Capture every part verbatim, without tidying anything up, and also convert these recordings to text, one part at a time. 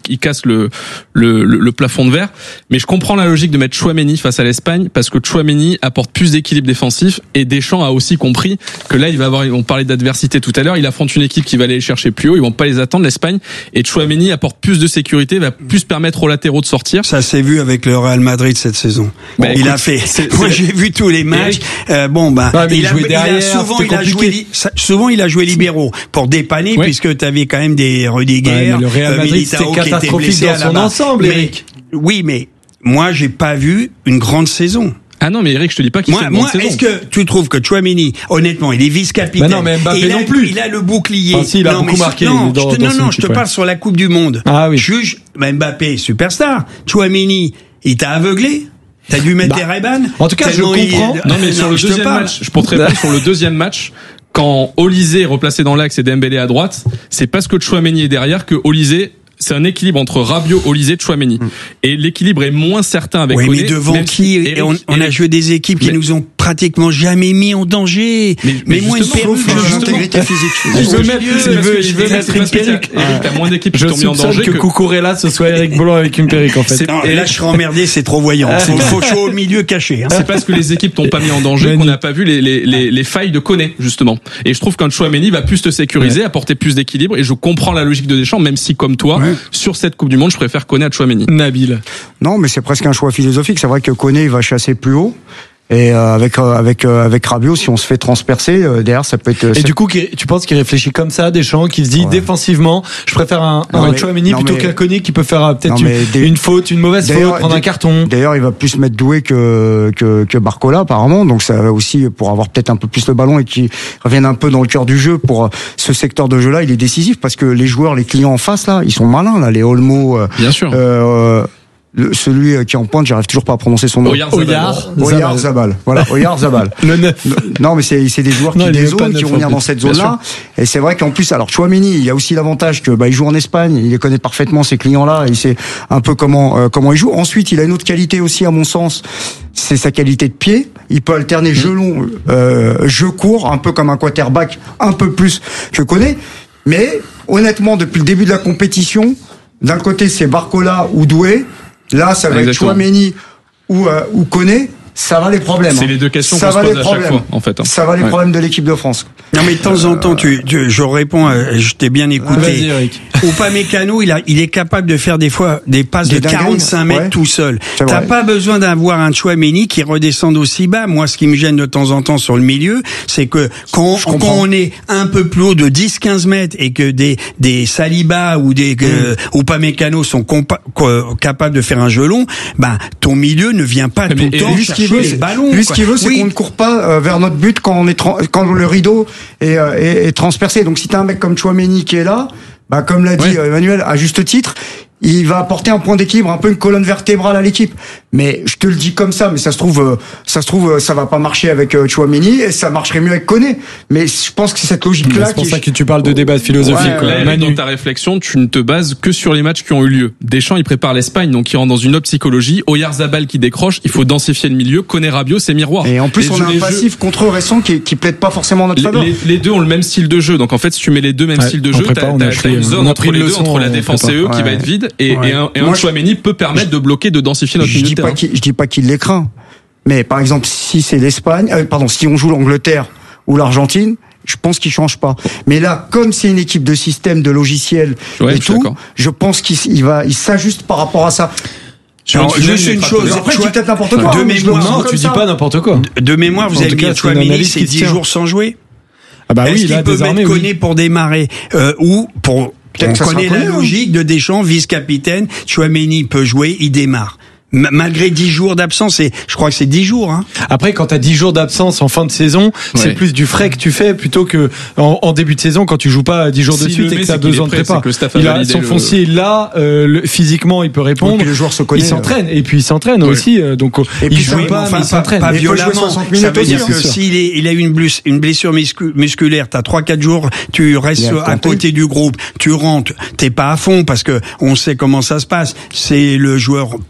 il casse le, le le le plafond de verre. Mais je comprends la logique de mettre Tchouaméni face à l'Espagne parce que Tchouaméni apporte plus d'équilibre défensif et Deschamps a aussi compris que là il va avoir, on parlait d'adversité tout à l'heure, il affronte une équipe qui va aller les chercher plus haut, ils vont pas les attendre l'Espagne, et Tchouaméni apporte plus de sécurité, va plus permettre aux latéraux de sortir. Ça s'est vu avec le Real Madrid cette saison. Bah, il écoute, a fait. c'est, Moi c'est... j'ai vu tous les matchs. Euh, bon bah ah, il, il, a, jouait derrière, il a souvent il a compliqué. joué souvent il a joué libéraux pour dépanner oui. puisque tu avais quand même des Rudiger, ouais, le Real Madrid, Militao c'était catastrophique dans son ensemble, mais, Eric. Oui, mais moi j'ai pas vu une grande saison. Ah non, mais Eric, je te dis pas qu'il moi, fait une bonne moi, saison. Est-ce que tu trouves que Tchouaméni, honnêtement, il est vice-capitaine? Bah non, mais Mbappé il a, non plus. Il a le bouclier. Enfin, si, il a non, beaucoup mais marqué. Non, dans, je te, dans non, non, je te équipe, parle ouais. sur la Coupe du Monde. Ah oui. Juge, Mbappé, superstar. Tchouaméni, il t'a aveuglé? T'as dû mettre bah, tes Ray-Ban? En tout cas, je comprends. Il... Non, mais sur le deuxième match, je pourrais te répondre sur le deuxième match. Quand Olysée est replacé dans l'axe et Dembélé à droite, c'est parce que Tchouaméni est derrière que Olysée, c'est un équilibre entre Rabiot, Olysée, Tchouaméni. Mm. Et l'équilibre est moins certain avec oui, Koné. mais devant qui Eric, on, on a joué des équipes qui mais, nous ont pratiquement jamais mis en danger. Mais, mais, mais moins une perruque, l'intégrité physique. Il veut mettre, il veut, il veut mettre une perruque. Eric, t'as moins d'équipes qui je t'ont mis en danger que, que Cucurella, ce soit Eric Blanc avec une perruque, en fait. Non, et là, je serais emmerdé, c'est trop voyant. Il faut chaud au milieu caché. Hein. C'est parce que les équipes t'ont pas mis en danger qu'on n'a pas vu les, les, les, les failles de Koné, justement. Et je trouve qu'un Tchouaméni va plus te sécuriser, ouais. apporter plus d'équilibre, et je comprends la logique de Deschamps, même si, comme toi, ouais. sur cette Coupe du Monde, je préfère Koné à Tchouaméni. Nabil. Non, mais c'est presque un choix philosophique. C'est vrai que Koné, il va chasser plus haut. Et euh, avec euh, avec euh, avec Rabiot, si on se fait transpercer euh, derrière, ça peut être. Et du coup, tu penses qu'il réfléchit comme ça, Deschamps, qui se dit ouais. défensivement, je préfère un, un Tchouaméni plutôt mais... qu'un Koné qui peut faire euh, peut-être une, des... une faute, une mauvaise faute, prendre des... un carton. D'ailleurs, il va plus mettre Doué que que que Barcola apparemment, donc ça va aussi pour avoir peut-être un peu plus le ballon et qu'il revienne un peu dans le cœur du jeu pour ce secteur de jeu-là, il est décisif parce que les joueurs, les clients en face là, ils sont malins là, les Olmo. Euh, Bien sûr. Euh, Le, celui qui est en pointe, j'arrive toujours pas à prononcer son nom. Oyarzabal. Zabal. Voilà, Oyarzabal. Le neuf. Non, mais c'est, c'est des joueurs non, qui dézonent, qui vont venir dans cette zone-là. Et c'est vrai qu'en plus, alors, Tchouaméni, il y a aussi l'avantage que, bah, il joue en Espagne, il les connaît parfaitement, ces clients-là, il sait un peu comment, euh, comment il joue. Ensuite, il a une autre qualité aussi, à mon sens, c'est sa qualité de pied. Il peut alterner jeu long, euh, jeu court, un peu comme un quarterback, un peu plus que Koné. Mais, honnêtement, depuis le début de la compétition, d'un côté, c'est Barcola ou Doué. Là, ça va Exactement. être Tchouaméni ou, euh, ou Koné. Ça va les problèmes. C'est hein. les deux questions ça qu'on va se les pose problèmes. à chaque fois, en fait. Hein. Ça va les ouais. problèmes de l'équipe de France. Non, mais de temps en temps, tu, tu, je réponds, à, je t'ai bien écouté. Vas-y, Eric. Upamecano, il a, il est capable de faire des fois des passes des de quarante-cinq mètres ouais. tout seul. C'est T'as vrai. pas besoin d'avoir un Tchouaméni qui redescende aussi bas. Moi, ce qui me gêne de temps en temps sur le milieu, c'est que quand, quand on est un peu plus haut de dix quinze mètres et que des, des Saliba ou des, mmh. euh, Upamecano sont compa- capables de faire un jeu long, ben, ton milieu ne vient pas mais tout le temps chercher veut, les ballons. Lui, ce qu'il veut, c'est oui. qu'on ne court pas euh, vers notre but quand on est tra- quand le rideau est, euh, est, est transpercé. Donc, si t'as un mec comme Tchouaméni qui est là, bah, comme l'a dit oui. Emmanuel, à juste titre, il va apporter un point d'équilibre, un peu une colonne vertébrale à l'équipe. Mais je te le dis comme ça, mais ça se trouve, ça se trouve, ça va pas marcher avec Tchouaméni et ça marcherait mieux avec Koné. Mais je pense que c'est cette logique-là. C'est pour qui ça que tu parles de débat philosophique. Ouais, ouais, Manu. Dans ta réflexion, tu ne te bases que sur les matchs qui ont eu lieu. Deschamps, il prépare l'Espagne, donc il rentre dans une autre psychologie. Oyarzabal qui décroche, il faut densifier le milieu. Koné, Rabiot, c'est miroir. Et en plus, les on jeux, a un passif jeux... contre eux récent qui, qui plaide pas forcément en notre faveur. Les, les deux ont le même style de jeu, donc en fait, si tu mets les deux mêmes ouais, styles de jeu, prépa, t'as, t'as, t'as une zone entre les deux, entre la défense et eux, qui va être vide, et, et un, et un Tchouaméni peut permettre de bloquer, de densifier notre milieu de terrain. Je dis pas qu'il les craint. Mais par exemple, si c'est l'Espagne, euh, pardon, si on joue l'Angleterre ou l'Argentine, je pense qu'il change pas. Mais là, comme c'est une équipe de système, de logiciel ouais, et tout, je pense qu'il il va, il s'ajuste par rapport à ça. Alors, juste une chose. Après, tu dis peut-être n'importe quoi. De mémoire, non, tu dis pas n'importe quoi. De mémoire, vous avez mis Tchouaméni, c'est dix jours sans jouer. Ah bah oui, est-ce là, qu'il peut mettre Koné pour démarrer, euh, ou pour, on connaît la logique de Deschamps, vice-capitaine, Tchouaméni peut jouer, il démarre. Malgré dix jours d'absence, et je crois que c'est dix jours. Hein. Après, quand t'as dix jours d'absence en fin de saison, ouais. c'est plus du frais que tu fais plutôt que en, en début de saison quand tu joues pas dix jours si de suite et que t'as besoin de prépa. Il a son le... foncier là, euh, le, physiquement il peut répondre. Les joueurs se connaissent. Il s'entraîne et puis il s'entraîne ouais. aussi. Euh, donc et il joue pas, enfin, mais il s'entraîne. Pas, pas violemment. Ça veut dire que s'il est, il a eu une blessure, une blessure musculaire, t'as trois quatre jours, tu restes à côté du groupe, tu rentres, t'es pas à fond parce que on sait comment ça se passe. C'est le joueur pour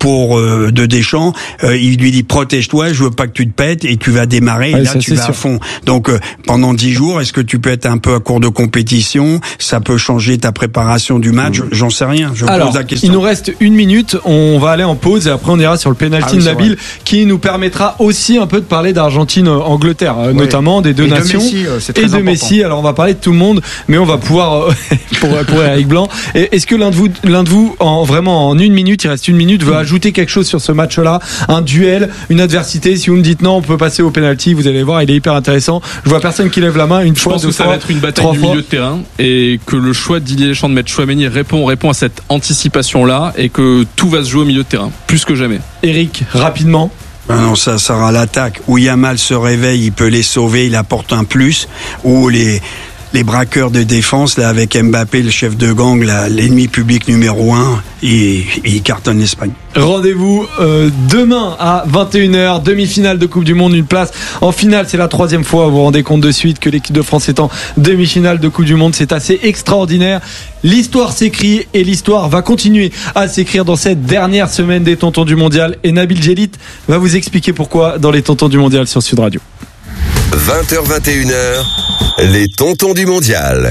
de, de Deschamps, euh, il lui dit protège-toi, je veux pas que tu te pètes, et tu vas démarrer, ouais, et là tu vas sûr. à fond. Donc euh, pendant dix jours, est-ce que tu peux être un peu à court de compétition? Ça peut changer ta préparation du match, mmh. j'en sais rien. Je Alors, pose la question. Il nous reste une minute, on va aller en pause et après on ira sur le penalty ah oui, de Nabil vrai. qui nous permettra aussi un peu de parler d'Argentine-Angleterre, oui. notamment des deux et nations. De Messi, euh, c'est très et de important. Messi, alors on va parler de tout le monde, mais on va pouvoir, pour, pour Eric Blanc, est-ce que l'un de vous, l'un de vous en, vraiment en une minute, il reste une minute, veut mmh. ajouter quelque chose sur ce match-là, un duel, une adversité? Si vous me dites non, on peut passer au penalty, vous allez voir, il est hyper intéressant. Je vois personne qui lève la main, une Je fois, pense deux que ça fois, va être une bataille du fois. milieu de terrain et que le choix de Didier Deschamps de mettre Chouameni répond, répond à cette anticipation-là et que tout va se jouer au milieu de terrain, plus que jamais. Eric, rapidement. Ben non, ça sera l'attaque. Où Yamal se réveille, il peut les sauver, il apporte un plus. Ou les les braqueurs de défense, là, avec Mbappé, le chef de gang, là, l'ennemi public numéro un, il, il cartonne l'Espagne. Rendez-vous euh, demain à vingt et une heures, demi-finale de Coupe du Monde, une place en finale. C'est la troisième fois, vous vous rendez compte de suite, que l'équipe de France est en demi-finale de Coupe du Monde. C'est assez extraordinaire. L'histoire s'écrit et l'histoire va continuer à s'écrire dans cette dernière semaine des Tontons du Mondial. Et Nabil Djellit va vous expliquer pourquoi dans les Tontons du Mondial sur Sud Radio. vingt heures vingt et une heures, les Tontons du Mondial.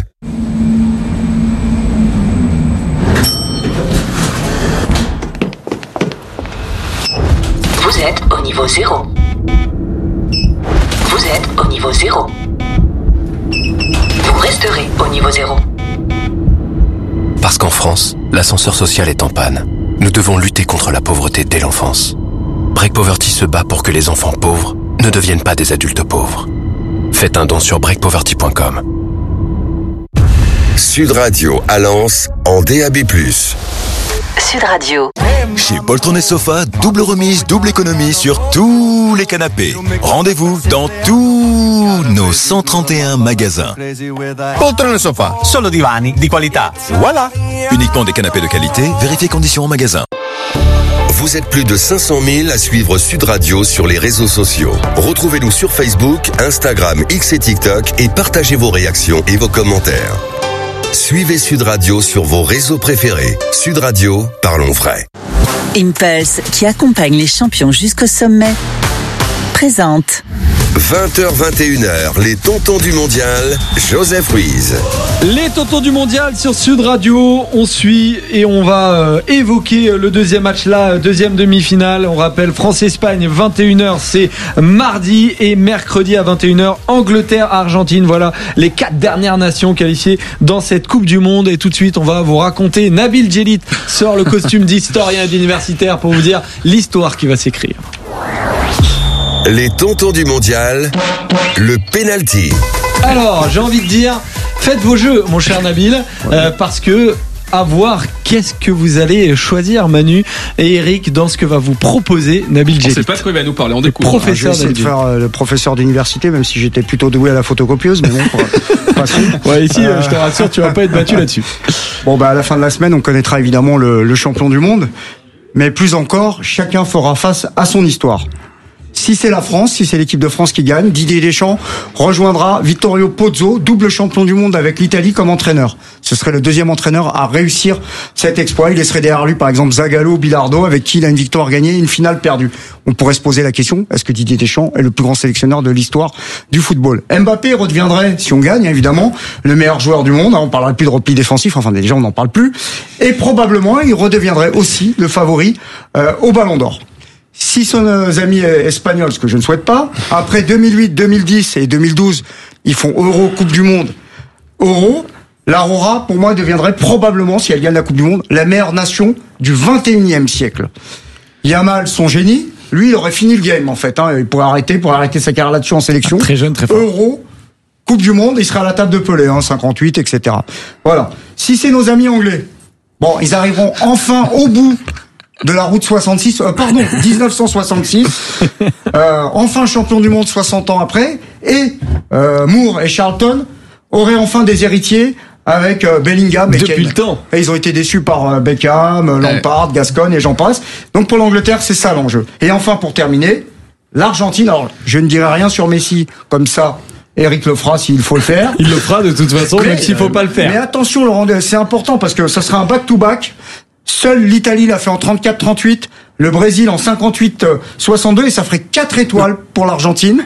Vous êtes au niveau zéro. Vous êtes au niveau zéro. Vous resterez au niveau zéro. Parce qu'en France, l'ascenseur social est en panne. Nous devons lutter contre la pauvreté dès l'enfance. Break Poverty se bat pour que les enfants pauvres ne deviennent pas des adultes pauvres. Faites un don sur break poverty point com. Sud Radio à Lens en D A B plus. Sud Radio. Chez Poltron et Sofa, double remise, double économie sur tous les canapés. Rendez-vous dans tous nos cent trente et un magasins. Poltron et Sofa, solo divani di qualità. Voilà. Uniquement des canapés de qualité, vérifiez conditions en magasin. Vous êtes plus de cinq cent mille à suivre Sud Radio sur les réseaux sociaux. Retrouvez-nous sur Facebook, Instagram, X et TikTok et partagez vos réactions et vos commentaires. Suivez Sud Radio sur vos réseaux préférés. Sud Radio, parlons vrai. Impulse, qui accompagne les champions jusqu'au sommet, présente. vingt heures vingt et une heures, les Tontons du Mondial, Joseph Ruiz. Les Tontons du Mondial sur Sud Radio, on suit et on va euh, évoquer le deuxième match là, deuxième demi-finale. On rappelle France-Espagne, vingt et une heures, c'est mardi, et mercredi à vingt et une heures, Angleterre-Argentine. Voilà les quatre dernières nations qualifiées dans cette Coupe du Monde. Et tout de suite, on va vous raconter, Nabil Djellit sort le costume d'historien et d'universitaire pour vous dire l'histoire qui va s'écrire. Les Tontons du Mondial, le penalty. Alors, j'ai envie de dire, faites vos jeux, mon cher Nabil, euh, parce que à voir qu'est-ce que vous allez choisir, Manu et Eric, dans ce que va vous proposer Nabil Djellit. On ne sait pas de quoi il va nous parler, on découvre. Professeur, ah, je vais essayer de faire euh, le professeur d'université, même si j'étais plutôt doué à la photocopieuse, mais bon, pas ouais, ici, euh... je te rassure, tu vas pas être battu là-dessus. Bon, bah à la fin de la semaine, on connaîtra évidemment le, le champion du monde, mais plus encore, chacun fera face à son histoire. Si c'est la France, si c'est l'équipe de France qui gagne, Didier Deschamps rejoindra Vittorio Pozzo, double champion du monde avec l'Italie comme entraîneur. Ce serait le deuxième entraîneur à réussir cet exploit. Il laisserait derrière lui, par exemple, Zagallo, Bilardo, avec qui il a une victoire gagnée et une finale perdue. On pourrait se poser la question, est-ce que Didier Deschamps est le plus grand sélectionneur de l'histoire du football? Mbappé redeviendrait, si on gagne, évidemment, le meilleur joueur du monde. On parlerait plus de repli défensif, enfin déjà on n'en parle plus. Et probablement, il redeviendrait aussi le favori euh, au Ballon d'Or. Si son amis espagnols, ce que je ne souhaite pas, après deux mille huit, deux mille dix et deux mille douze, ils font Euro, Coupe du Monde, Euro, l'Aurora, pour moi, deviendrait probablement, si elle gagne la Coupe du Monde, la meilleure nation du vingt et unième siècle. Yamal, son génie, lui, il aurait fini le game, en fait, hein. Il pourrait arrêter, pourrait arrêter sa carrière là-dessus en sélection. Très jeune, très fort. Euro, Coupe du Monde, il serait à la table de Pelé, hein, cinquante-huit, et cetera. Voilà. Si c'est nos amis anglais, bon, ils arriveront enfin au bout de la route soixante-six, euh, pardon, dix-neuf cent soixante-six, euh, enfin champion du monde soixante ans après, et euh, Moore et Charlton auraient enfin des héritiers avec euh, Bellingham et Depuis Kane. le temps. Et ils ont été déçus par euh, Beckham, Lampard, Gascogne et j'en passe. Donc pour l'Angleterre, c'est ça l'enjeu. Et enfin, pour terminer, l'Argentine, alors je ne dirai rien sur Messi, comme ça, Eric le fera s'il faut le faire. Il le fera de toute façon, mais, même s'il faut pas le faire. Mais attention Laurent, c'est important parce que ça sera un back-to-back. Seule l'Italie l'a fait en trente-quatre trente-huit, le Brésil en cinquante-huit soixante-deux et ça ferait quatre étoiles pour l'Argentine.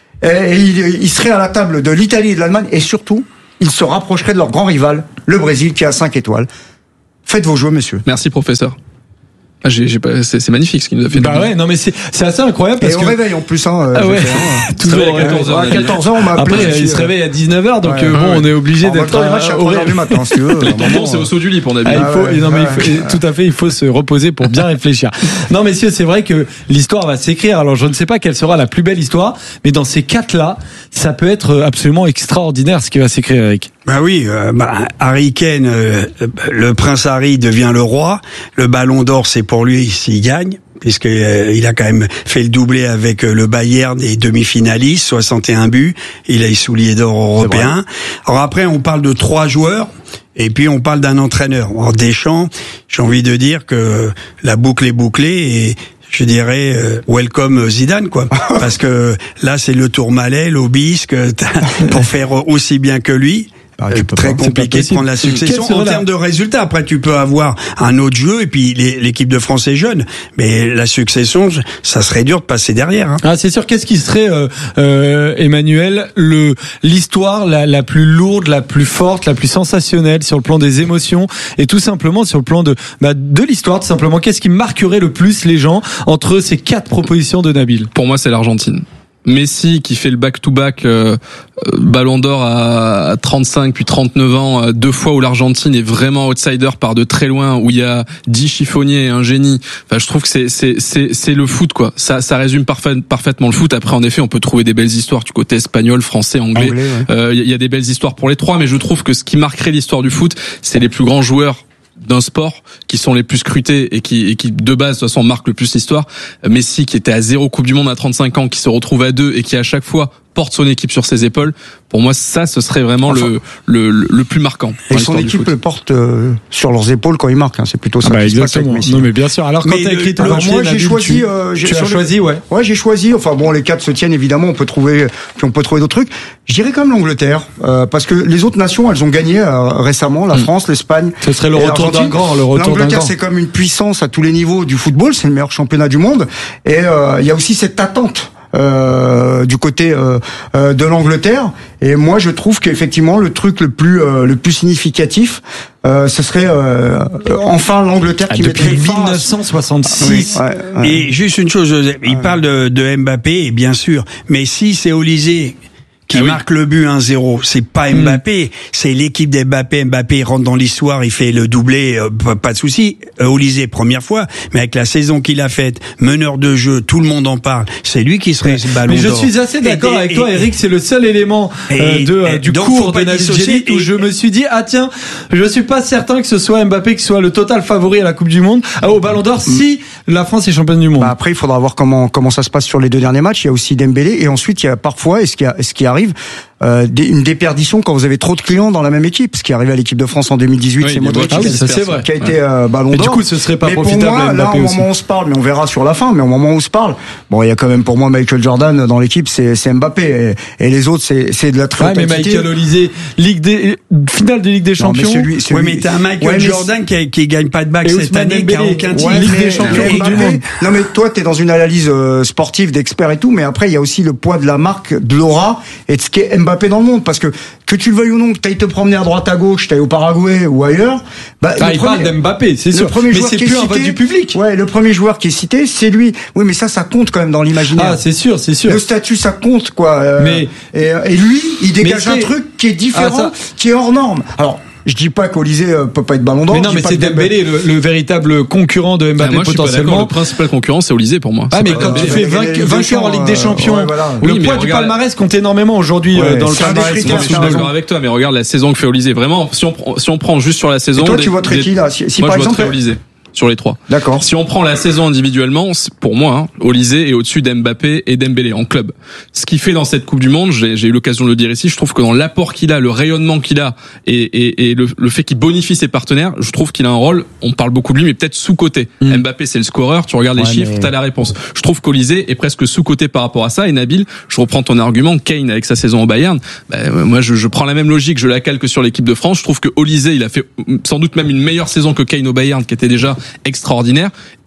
Et il, il serait à la table de l'Italie et de l'Allemagne et surtout, il se rapprocherait de leur grand rival, le Brésil, qui a cinq étoiles. Faites vos jeux, messieurs. Merci, professeur. Ah, j'ai, j'ai pas, c'est, c'est magnifique ce qu'il nous a fait. Bah ouais, non mais c'est, c'est assez incroyable parce et que. au réveil en plus, hein. Ah ouais. Hein. Toujours à quatorze heures. À quatorze heures, on m'a appelé. Après, il se réveille à dix-neuf heures, donc ouais, euh, bon, ouais. on est obligé en d'être. En même temps, les matchs à trois heures du matin, si tu veux. Les tontons, c'est au saut du lit pour Nabil. Ah, il faut, ouais, non mais ouais. il faut, tout à fait, il faut se reposer pour bien réfléchir. Non messieurs, c'est vrai que l'histoire va s'écrire. Alors je ne sais pas quelle sera la plus belle histoire, mais dans ces quatre-là, ça peut être absolument extraordinaire ce qui va s'écrire, Eric. Bah oui, euh, bah, Harry Kane, euh, le prince Harry devient le roi. Le Ballon d'Or, c'est pour lui s'il gagne, puisque euh, il a quand même fait le doublé avec euh, le Bayern et demi-finaliste, soixante et un buts. Il a les souliers d'or européens. Alors après, on parle de trois joueurs. Et puis on parle d'un entraîneur. Alors Deschamps, j'ai envie de dire que la boucle est bouclée et je dirais euh, welcome Zidane quoi, parce que là c'est le Tourmalet, l'Obisque pour faire aussi bien que lui. Ah, euh, très pas, compliqué de prendre la succession en termes de résultats. Après, tu peux avoir un autre jeu et puis les, l'équipe de France est jeune, mais la succession, ça serait dur de passer derrière. Hein. Ah, c'est sûr. Qu'est-ce qui serait, euh, euh, Emmanuel, le l'histoire la, la plus lourde, la plus forte, la plus sensationnelle sur le plan des émotions et tout simplement sur le plan de bah, de l'histoire, tout simplement. Qu'est-ce qui marquerait le plus les gens entre ces quatre propositions de Nabil? Pour moi, c'est l'Argentine. Messi qui fait le back-to-back euh, Ballon d'Or à trente-cinq puis trente-neuf ans, euh, deux fois où l'Argentine est vraiment outsider par de très loin, où il y a dix chiffonniers et un génie. Enfin, je trouve que c'est c'est c'est c'est le foot quoi. Ça ça résume parfait, parfaitement le foot. Après en effet, on peut trouver des belles histoires du côté espagnol, français, anglais. Il ouais. euh, y, y a des belles histoires pour les trois, mais je trouve que ce qui marquerait l'histoire du foot, c'est les plus grands joueurs d'un sport qui sont les plus scrutés et qui, et qui de base de toute façon marquent le plus l'histoire. Messi qui était à zéro Coupe du Monde à trente-cinq ans, qui se retrouve à deux et qui à chaque fois porte son équipe sur ses épaules. Pour moi, ça, ce serait vraiment enfin, le, le le plus marquant. Et son équipe le porte euh, sur leurs épaules quand il marque. Hein. C'est plutôt ça. Ah bah qui exactement. Se passe avec non mais bien sûr. Alors quand t'as écrit ton alors dossier, moi j'ai choisi. Tu, euh, j'ai, tu as choisi, le, ouais. Ouais, j'ai choisi. Enfin bon, les quatre se tiennent évidemment. On peut trouver, puis on peut trouver d'autres trucs. Je dirais quand même l'Angleterre euh, parce que les autres nations, elles ont gagné euh, récemment. La mmh. France, l'Espagne. Ce serait le retour d'un grand. Le retour L'Angleterre, d'un grand. c'est comme une puissance à tous les niveaux du football. C'est le meilleur championnat du monde. Et euh, il y a aussi cette attente. Euh, du côté euh, euh, de l'Angleterre, et moi je trouve qu'effectivement le truc le plus euh, le plus significatif euh, ce serait euh, enfin l'Angleterre qui ah, depuis mettrait dix-neuf cent soixante-six. Ah, oui, ouais, ouais. Et juste une chose, Joseph, il ouais. parle de, de Mbappé, et bien sûr, mais si c'est Olysée qui ah oui. marque le but un zéro, c'est pas Mbappé, mmh. c'est l'équipe d'Mbappé. Mbappé rentre dans l'histoire, il fait le doublé, euh, pas de souci. Euh, Olysée première fois, mais avec la saison qu'il a faite, meneur de jeu, tout le monde en parle. C'est lui qui serait ce Ballon d'Or. Mais je d'or. suis assez d'accord et, avec et, toi, et, Eric. C'est le seul élément euh, de euh, du cours de Nabil Djellit où je me suis dit ah tiens, je suis pas certain que ce soit Mbappé qui soit le total favori à la Coupe du Monde, au Ballon d'Or, mmh. si la France est championne du monde. Bah après, il faudra voir comment comment ça se passe sur les deux derniers matchs. Il y a aussi Dembélé et ensuite il y a parfois, est-ce qu'il y a, est-ce qu'il arrive Euh, une déperdition quand vous avez trop de clients dans la même équipe. Ce qui est arrivé à l'équipe de France en deux mille dix-huit, oui, c'est Modric ah oui, ça, c'est vrai. qui a été euh, Ballon d'Or. Du coup, ce serait pas mais profitable pour moi, à Mbappé là, au aussi. moment où on se parle, mais on verra sur la fin, mais au moment où on se parle, bon, il y a quand même pour moi Michael Jordan dans l'équipe, c'est, c'est Mbappé. Et, et les autres, c'est, c'est de la très haute ouais, mais intensité. Michael Olysée, Ligue des, finale de Ligue des Champions. Non, celui, celui, oui, mais t'as un Michael ouais, Jordan qui, qui gagne pas de bac cette Ousmane année, qui a aucun titre. Ouais, Ligue des Champions, Coupe du Monde. Non, mais toi, t'es dans une analyse euh, sportive d'experts et tout, mais après, il y a aussi le poids de la marque, de l'aura et de ce qu'est Mbappé dans le monde. Parce que, que tu le veuilles ou non, que t'ailles te promener à droite à gauche, t'ailles au Paraguay ou ailleurs, bah, ah, il parle d'Mbappé, c'est sûr. Mais c'est plus un vote du public. Ouais, le premier joueur qui est cité, c'est lui. Oui, mais ça, ça compte quand même dans l'imaginaire. Ah, c'est sûr, c'est sûr. Le statut, ça compte, quoi. Euh, mais, et, et lui, il dégage un truc qui est différent, ah, qui est hors norme. Alors, je dis pas qu'Olysée euh, peut pas être Ballon d'Or. Mais non, mais c'est Dembélé, le, le véritable concurrent de Mbappé, ah, moi, potentiellement. Le principal concurrent, c'est Olysée pour moi. Ah, mais quand tu fais vainqueur en Ligue des Champions, euh, ouais, voilà. le oui, poids du regarde... palmarès compte énormément aujourd'hui ouais, dans le palmarès. Je suis d'accord avec toi, mais regarde la saison que fait Olysée. Vraiment, si on si on prend juste sur la saison. Et toi, tu voterais qui là? Si moi, par je exemple, voterais Olysée. Sur les trois. D'accord. Si on prend la saison individuellement, pour moi, hein, Olysée est au-dessus d'Mbappé et Dembélé en club. Ce qu'il fait dans cette Coupe du Monde, j'ai, j'ai eu l'occasion de le dire ici, je trouve que dans l'apport qu'il a, le rayonnement qu'il a et, et, et le, le fait qu'il bonifie ses partenaires, je trouve qu'il a un rôle, on parle beaucoup de lui, mais peut-être sous-coté. Mmh. Mbappé, c'est le scoreur, tu regardes les ouais, chiffres, mais... t'as la réponse. Je trouve qu'Olysée est presque sous-coté par rapport à ça. Et Nabil, je reprends ton argument, Kane avec sa saison au Bayern, bah, moi je, je prends la même logique, je la calque sur l'équipe de France. Je trouve que Olysée, il a fait sans doute même une meilleure saison que Kane au Bayern, qui était déjà extraordinaire.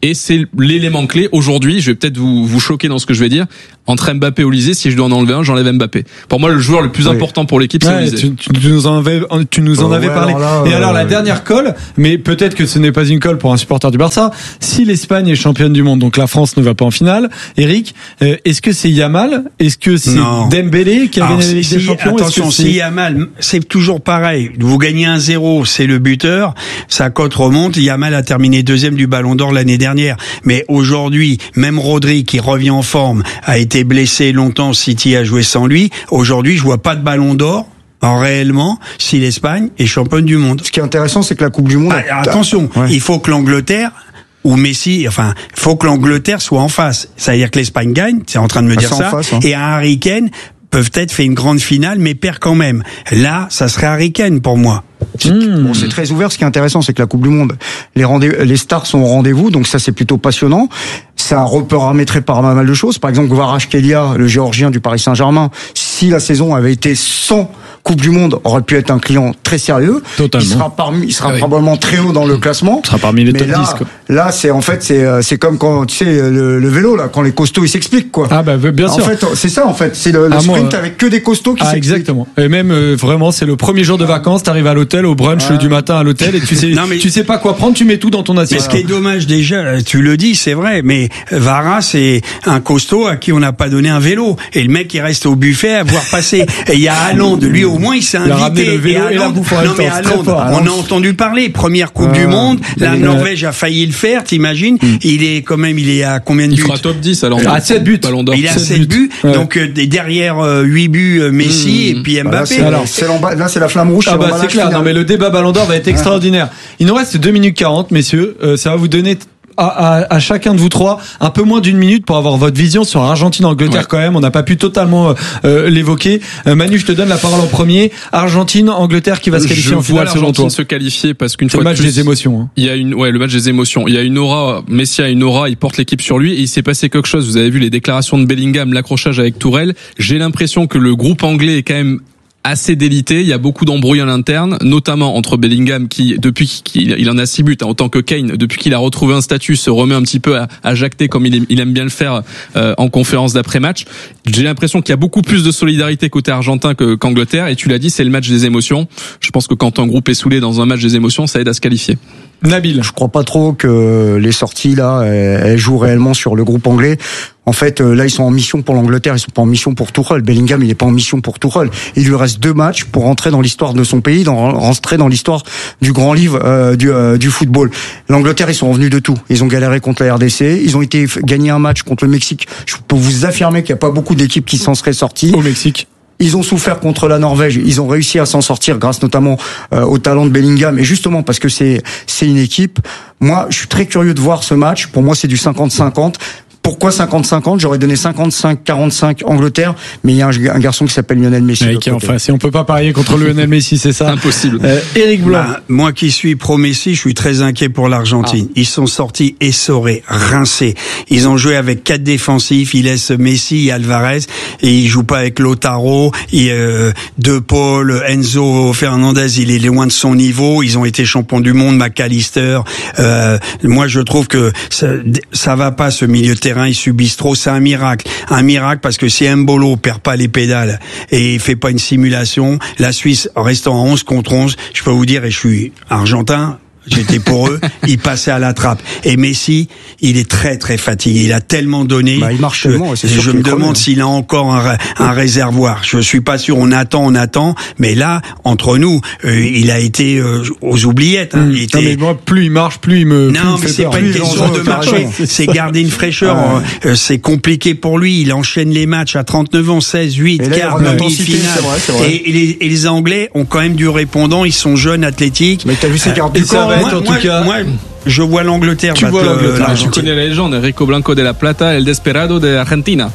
Et c'est l'élément clé aujourd'hui. Je vais peut-être vous vous choquer dans ce que je vais dire. Entre Mbappé et Olysée, si je dois en enlever un, j'enlève Mbappé. Pour moi, le joueur le plus oui. important pour l'équipe, c'est ouais, Olysée. Tu, tu nous en avais, tu nous en oh, avais ouais, parlé. Alors là, et alors euh, la dernière colle, mais peut-être que ce n'est pas une colle pour un supporter du Barça. Si l'Espagne est championne du monde, donc la France ne va pas en finale. Eric, euh, est-ce que c'est Yamal? Est-ce que c'est non. Dembélé qui a alors, gagné la Ligue si, des Champions? Attention, si Yamal, c'est toujours pareil. Vous gagnez un zéro, c'est le buteur. Sa cote remonte. Yamal a terminé deuxième du Ballon d'Or l'année dernière. Mais aujourd'hui, même Rodri qui revient en forme a été blessé longtemps. City a joué sans lui. Aujourd'hui, je vois pas de Ballon d'Or. En réellement, si l'Espagne est championne du monde. Ce qui est intéressant, c'est que la Coupe du Monde. Ah, attention, ouais. il faut que l'Angleterre ou Messi, enfin, il faut que l'Angleterre soit en face. C'est-à-dire que l'Espagne gagne. C'est en train de me ah, dire ça. Face, hein. Et un Harry Kane peut-être fait une grande finale, mais perd quand même. Là, ça serait Harry Kane pour moi. Mmh. Bon, c'est très ouvert. Ce qui est intéressant, c'est que la Coupe du Monde, les rendez- les stars sont au rendez-vous, donc ça c'est plutôt passionnant. Ça reparamétré par mal de choses. Par exemple, Kvaratskhelia, le Géorgien du Paris Saint-Germain, si la saison avait été sans Coupe du Monde, aurait pu être un client très sérieux. Totalement. Il sera parmi, il sera ah oui. probablement très haut dans le classement. Il sera parmi les mais top là, dix, quoi. Là, c'est en fait, c'est c'est comme quand tu sais le, le vélo là, quand les costauds ils s'expliquent quoi. Ah bah bien sûr. En fait, c'est ça en fait, c'est le, le ah, sprint moi, avec que des costauds qui ah, s'expliquent. Exactement. Et même euh, vraiment, c'est le premier jour de vacances, t'arrives à l'hôtel, au brunch ah. du matin à l'hôtel, et tu sais, non, mais, tu sais pas quoi prendre, tu mets tout dans ton assiette. Mais ce qui est dommage déjà, tu le dis, c'est vrai, mais Vara c'est un costaud à qui on n'a pas donné un vélo, et le mec il reste au buffet à voir passer. Et il y a Haaland, lui au moins il s'est invité. Le vélo et, et la bouffe en même non mais Haaland, on a entendu parler, première Coupe ah, du Monde, la Norvège a failli le faire, t'imagines, mm. il est quand même, il est à combien de buts? Il fera top dix alors. À sept buts. Il a sept buts, ouais. donc euh, derrière euh, huit buts euh, Messi mm. et puis Mbappé. Là, c'est, alors, là c'est la flamme rouge. Ah bah c'est clair, non mais le débat Ballon d'Or va être extraordinaire. Il nous reste deux minutes quarante, messieurs, euh, ça va vous donner À, à, à chacun de vous trois un peu moins d'une minute pour avoir votre vision sur Argentine-Angleterre ouais. quand même. On n'a pas pu totalement euh, l'évoquer. Euh, Manu, je te donne la parole en premier. Argentine-Angleterre qui va se qualifier je en finale selon toi. L'Argentine se qualifier parce qu'une c'est fois le match de plus, des émotions. Hein. Il y a une, ouais, le match des émotions. Il y a une aura. Messi a une aura. Il porte l'équipe sur lui et il s'est passé quelque chose. Vous avez vu les déclarations de Bellingham, l'accrochage avec Tourelle. J'ai l'impression que le groupe anglais est quand même assez délité, il y a beaucoup d'embrouilles à l'interne, notamment entre Bellingham qui, depuis qu'il il en a six buts, hein, autant que Kane, depuis qu'il a retrouvé un statut, se remet un petit peu à, à jacter comme il, il aime bien le faire euh, en conférence d'après-match. J'ai l'impression qu'il y a beaucoup plus de solidarité côté argentin que, qu'Angleterre, et tu l'as dit, c'est le match des émotions. Je pense que quand un groupe est saoulé dans un match des émotions, ça aide à se qualifier. Nabil, je crois pas trop que les sorties là, elles jouent réellement sur le groupe anglais. En fait, là, ils sont en mission pour l'Angleterre, ils sont pas en mission pour Tuchel. Bellingham, il est pas en mission pour Tuchel. Il lui reste deux matchs pour rentrer dans l'histoire de son pays, dans, rentrer dans l'histoire du grand livre euh, du, euh, du football. L'Angleterre, ils sont revenus de tout. Ils ont galéré contre la R D C, ils ont été gagner un match contre le Mexique. Je peux vous affirmer qu'il y a pas beaucoup d'équipes qui s'en seraient sorties. Au Mexique. Ils ont souffert contre la Norvège. Ils ont réussi à s'en sortir grâce notamment euh, au talent de Bellingham. Et justement parce que c'est c'est une équipe. Moi, je suis très curieux de voir ce match. Pour moi, c'est du cinquante cinquante. Pourquoi cinquante cinquante? J'aurais donné cinquante-cinq quarante-cinq Angleterre, mais il y a un, un garçon qui s'appelle Lionel Messi. Ouais, qui enfin, si on peut pas parier contre Lionel Messi, c'est ça? Impossible. Euh, Eric Blanc. Bah, moi qui suis pro Messi, je suis très inquiet pour l'Argentine. Ah. Ils sont sortis essorés, rincés. Ils ont joué avec quatre défensifs. Ils laissent Messi et Alvarez et ils jouent pas avec Lautaro. Et, euh, De Paul, Enzo Fernandez, il est loin de son niveau. Ils ont été champions du monde, McAllister. Euh, moi, je trouve que ça, ça va pas ce milieu de terrain. Ils subissent trop, c'est un miracle. Un miracle parce que si Mbolo perd pas les pédales et fait pas une simulation, la Suisse restant en onze contre onze, je peux vous dire, et je suis argentin, j'étais pour eux, ils passaient à la trappe. Et Messi, il est très très fatigué. Il a tellement donné. Bah, il marche tellement, c'est sûr je me demande s'il a encore un, un réservoir. Je suis pas sûr. On attend, on attend. Mais là, entre nous, euh, il a été euh, aux oubliettes. Hein. Mmh. Il était... Non, mais moi, plus il marche, plus il me. Non, mais c'est pas une question de marcher. C'est garder une fraîcheur. Ah ouais. euh, c'est compliqué pour lui. Il enchaîne les matchs à trente-neuf ans, seize, huit, quart, demi-finale. Et, et, les, et les Anglais ont quand même du répondant. Ils sont jeunes, athlétiques. Mais t'as vu ces cartes du corps? Moi, en tout moi, cas, moi, je vois l'Angleterre. Tu vois l'Angleterre. Tu connais la légende, Rico Blanco de la Plata, El Desperado de Argentina.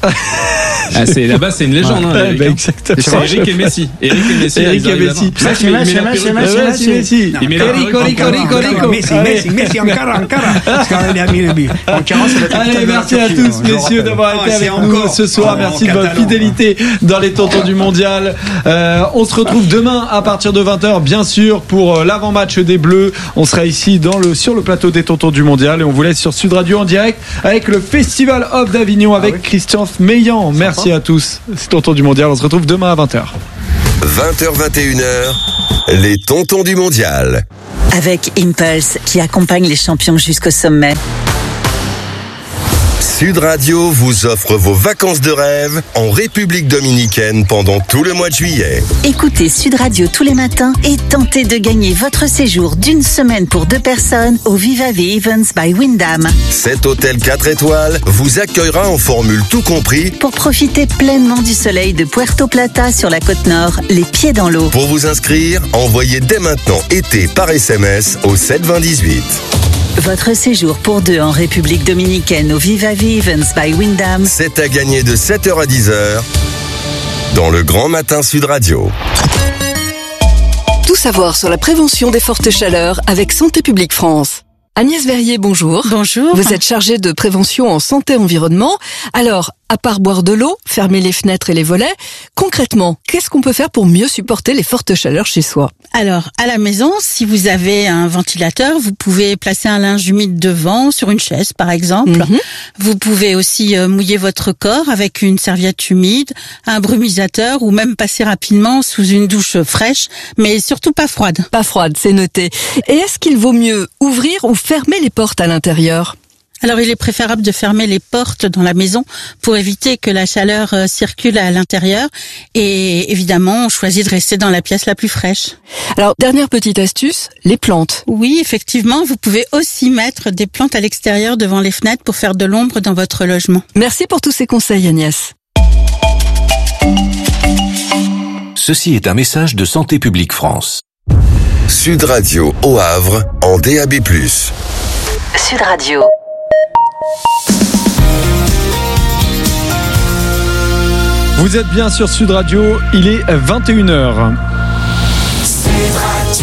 Ah, c'est là-bas, c'est une légende. Ouais, hein, Eric, bah, exactement. C'est Eric et Messi. Eric et Messi. Eric et Messi. Messi, Messi, Messi, Messi, Messi. Eric, Rico, Rico, Rico. Messi, Messi, Messi, encore, encore. Allez, merci à tous, messieurs, d'avoir été avec nous ce soir. Merci de votre fidélité dans les tontons du mondial. Euh, on se retrouve demain à partir de vingt heures, bien sûr, pour l'avant-match des Bleus. On sera ici dans le, sur le plateau plateau des Tontons du Mondial et on vous laisse sur Sud Radio en direct avec le Festival of d'Avignon avec ah oui. Christian Meillan. Merci à tous. C'est Tontons du Mondial. On se retrouve demain à vingt heures. vingt heures vingt et une heures, les Tontons du Mondial. Avec Impulse qui accompagne les champions jusqu'au sommet. Sud Radio vous offre vos vacances de rêve en République dominicaine pendant tout le mois de juillet. Écoutez Sud Radio tous les matins et tentez de gagner votre séjour d'une semaine pour deux personnes au Viva the Events by Wyndham. Cet hôtel quatre étoiles vous accueillera en formule tout compris pour profiter pleinement du soleil de Puerto Plata sur la côte nord, les pieds dans l'eau. Pour vous inscrire, envoyez dès maintenant été par S M S au sept vingt dix-huit. Votre séjour pour deux en République dominicaine au Viva the Events by Wyndham. C'est à gagner de sept heures à dix heures dans le Grand Matin Sud Radio. Tout savoir sur la prévention des fortes chaleurs avec Santé publique France. Agnès Verrier, bonjour. Bonjour. Vous êtes chargée de prévention en santé-environnement. Alors, à part boire de l'eau, fermer les fenêtres et les volets, concrètement, qu'est-ce qu'on peut faire pour mieux supporter les fortes chaleurs chez soi ? Alors, à la maison, si vous avez un ventilateur, vous pouvez placer un linge humide devant, sur une chaise par exemple. Mm-hmm. Vous pouvez aussi euh, mouiller votre corps avec une serviette humide, un brumisateur ou même passer rapidement sous une douche fraîche, mais surtout pas froide. Pas froide, c'est noté. Et est-ce qu'il vaut mieux ouvrir ou fermer les portes à l'intérieur ? Alors, il est préférable de fermer les portes dans la maison pour éviter que la chaleur euh, circule à l'intérieur. Et évidemment, on choisit de rester dans la pièce la plus fraîche. Alors, dernière petite astuce, les plantes. Oui, effectivement, vous pouvez aussi mettre des plantes à l'extérieur devant les fenêtres pour faire de l'ombre dans votre logement. Merci pour tous ces conseils, Agnès. Ceci est un message de Santé publique France. Sud Radio au Havre en D A B plus. Sud Radio. Vous êtes bien sur Sud Radio, il est vingt et une heures. Sud Radio.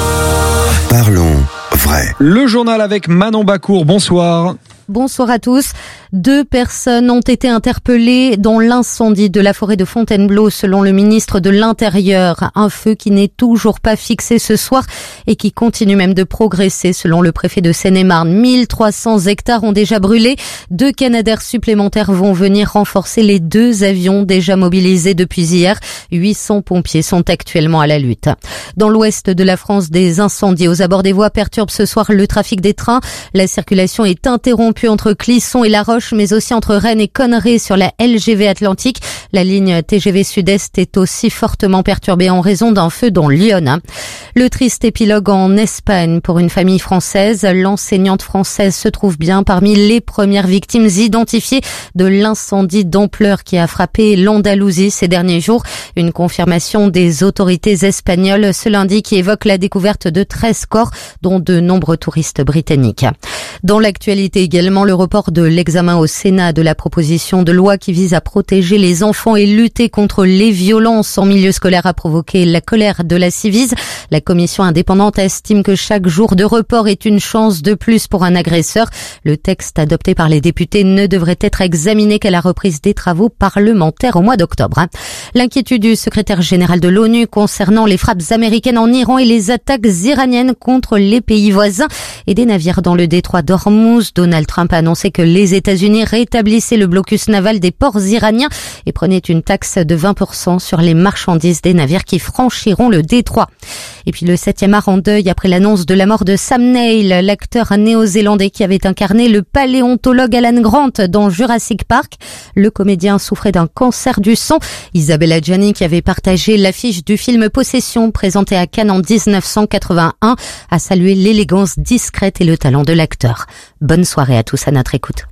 Parlons vrai. Le journal avec Manon Bacour, bonsoir. Bonsoir à tous. Deux personnes ont été interpellées dans l'incendie de la forêt de Fontainebleau, selon le ministre de l'Intérieur. Un feu qui n'est toujours pas fixé ce soir et qui continue même de progresser, selon le préfet de Seine-et-Marne. mille trois cents hectares ont déjà brûlé. Deux Canadair supplémentaires vont venir renforcer les deux avions déjà mobilisés depuis hier. huit cents pompiers sont actuellement à la lutte. Dans l'ouest de la France, des incendies aux abords des voies perturbent ce soir le trafic des trains. La circulation est interrompue entre Clisson et La Roche, mais aussi entre Rennes et Connery sur la L G V Atlantique. La ligne T G V Sud-Est est aussi fortement perturbée en raison d'un feu dans Lyon. Le triste épilogue en Espagne pour une famille française. L'enseignante française se trouve bien parmi les premières victimes identifiées de l'incendie d'ampleur qui a frappé l'Andalousie ces derniers jours. Une confirmation des autorités espagnoles ce lundi qui évoque la découverte de treize corps, dont de nombreux touristes britanniques. Dans l'actualité également, le report de l'examen au Sénat de la proposition de loi qui vise à protéger les enfants et lutter contre les violences en milieu scolaire a provoqué la colère de la Civise. La commission indépendante estime que chaque jour de report est une chance de plus pour un agresseur. Le texte adopté par les députés ne devrait être examiné qu'à la reprise des travaux parlementaires au mois d'octobre. L'inquiétude du secrétaire général de l'ONU concernant les frappes américaines en Iran et les attaques iraniennes contre les pays voisins et des navires dans le détroit d'Ormuz. Donald Trump a annoncé que les États-Unis rétablissaient le blocus naval des ports iraniens et prenaient une taxe de vingt pour cent sur les marchandises des navires qui franchiront le détroit. Et puis le septième art en deuil après l'annonce de la mort de Sam Neill, l'acteur néo-zélandais qui avait incarné le paléontologue Alan Grant dans Jurassic Park. Le comédien souffrait d'un cancer du sang. Isabelle Adjani, qui avait partagé l'affiche du film Possession, présenté à Cannes en dix-neuf cent quatre-vingt-un, a salué l'élégance discrète et le talent de l'acteur. Bonne soirée à tous à notre écoute.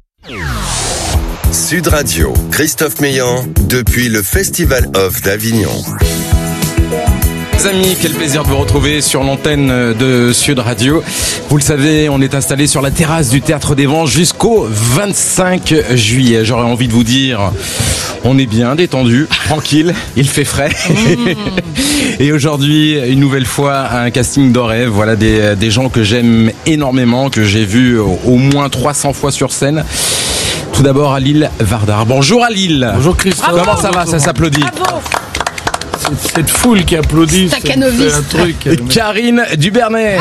Sud Radio, Christophe Meillan, depuis le Festival of d'Avignon. Amis, quel plaisir de vous retrouver sur l'antenne de Sud Radio. Vous le savez, on est installé sur la terrasse du Théâtre des Vents jusqu'au vingt-cinq juillet. J'aurais envie de vous dire, on est bien détendu, tranquille, il fait frais. Mmh. Et aujourd'hui, une nouvelle fois, un casting de rêve. Voilà des, des gens que j'aime énormément, que j'ai vus au, au moins trois cents fois sur scène. Tout d'abord, Alil Vardar. Bonjour Alil. Bonjour Christophe. Comment ça va? Ça s'applaudit. Bravo. cette, cette foule qui applaudit. Stacanoviste. Un truc. Karine Dubernay.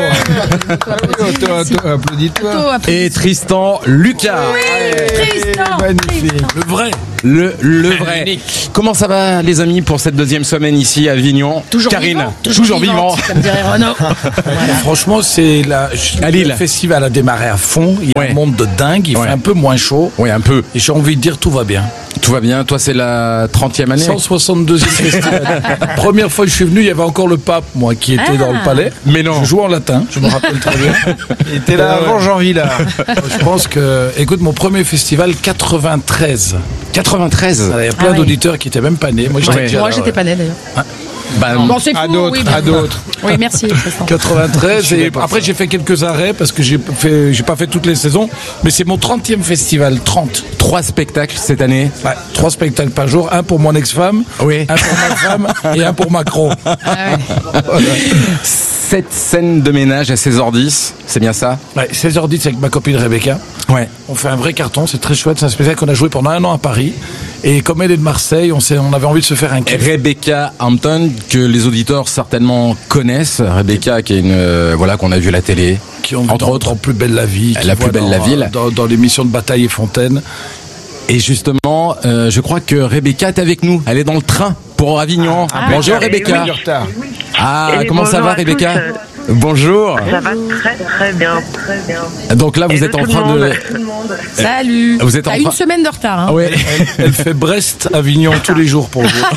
Bravo. Applaudis-toi. Et Tristan Lucas. Oui, Tristan. Magnifique. Le vrai. Le, le vrai. Comment ça va, les amis, pour cette deuxième semaine ici à Avignon? Toujours Karine, vivant, toujours, toujours vivant. Comme dirait Renaud. Voilà. Franchement, c'est la, à Lille. Le festival a démarré à fond. Il y a ouais. un monde de dingue. Il ouais. fait un peu moins chaud. Oui, un peu. Et j'ai envie de dire, tout va bien. Tout va bien. Toi, c'est la trentième année. cent soixante-deuxième festival. Première fois que je suis venu, il y avait encore le pape, moi, qui était ah. dans le palais. Mais non. Je jouais en latin, je me rappelle très bien. Il était là euh, avant Jean Villard. Je pense que, écoute, mon premier festival, quatre-vingt-treize. quatre-vingt-treize. Il y a plein ah d'auditeurs oui. qui étaient même pas nés. Moi, j'étais, ouais. déjà, Moi, j'étais ouais. pas né d'ailleurs. Ah. Bah, bon, c'est fou, à d'autres, oui, à d'autres. Oui, merci. quatre-vingt-treize et après j'ai fait quelques arrêts parce que j'ai fait, j'ai pas fait toutes les saisons, mais c'est mon trentième festival, trente. Trois spectacles cette année. Ouais, trois spectacles par jour, un pour mon ex-femme, oui. un pour ma femme et un pour Macron. Ah ouais. Voilà. Sept scènes de ménage à seize heures dix, c'est bien ça? Ouais, seize heures dix avec ma copine Rebecca. Ouais. On fait un vrai carton, c'est très chouette, c'est un spectacle qu'on a joué pendant un an à Paris. Et comme elle est de Marseille, on, s'est, on avait envie de se faire un kiff. Rebecca Hampton, que les auditeurs certainement connaissent. Rebecca, qui est une, euh, voilà, qu'on a vu à la télé. Qui ont entre dans, autres. Dans Plus belle la vie. La plus belle dans, la ville. Dans, dans l'émission de Bataille et Fontaine. Et justement, euh, je crois que Rebecca est avec nous. Elle est dans le train pour Avignon. Ah, bonjour ah, Rebecca. Oui. Ah, et comment ça va Rebecca? Bonjour. Ça va très très bien, très bien. Donc là, vous et êtes en train de. Salut. Vous êtes en train. Une semaine de retard. Hein. Ouais. Elle, elle fait Brest, Avignon tous les jours pour vous.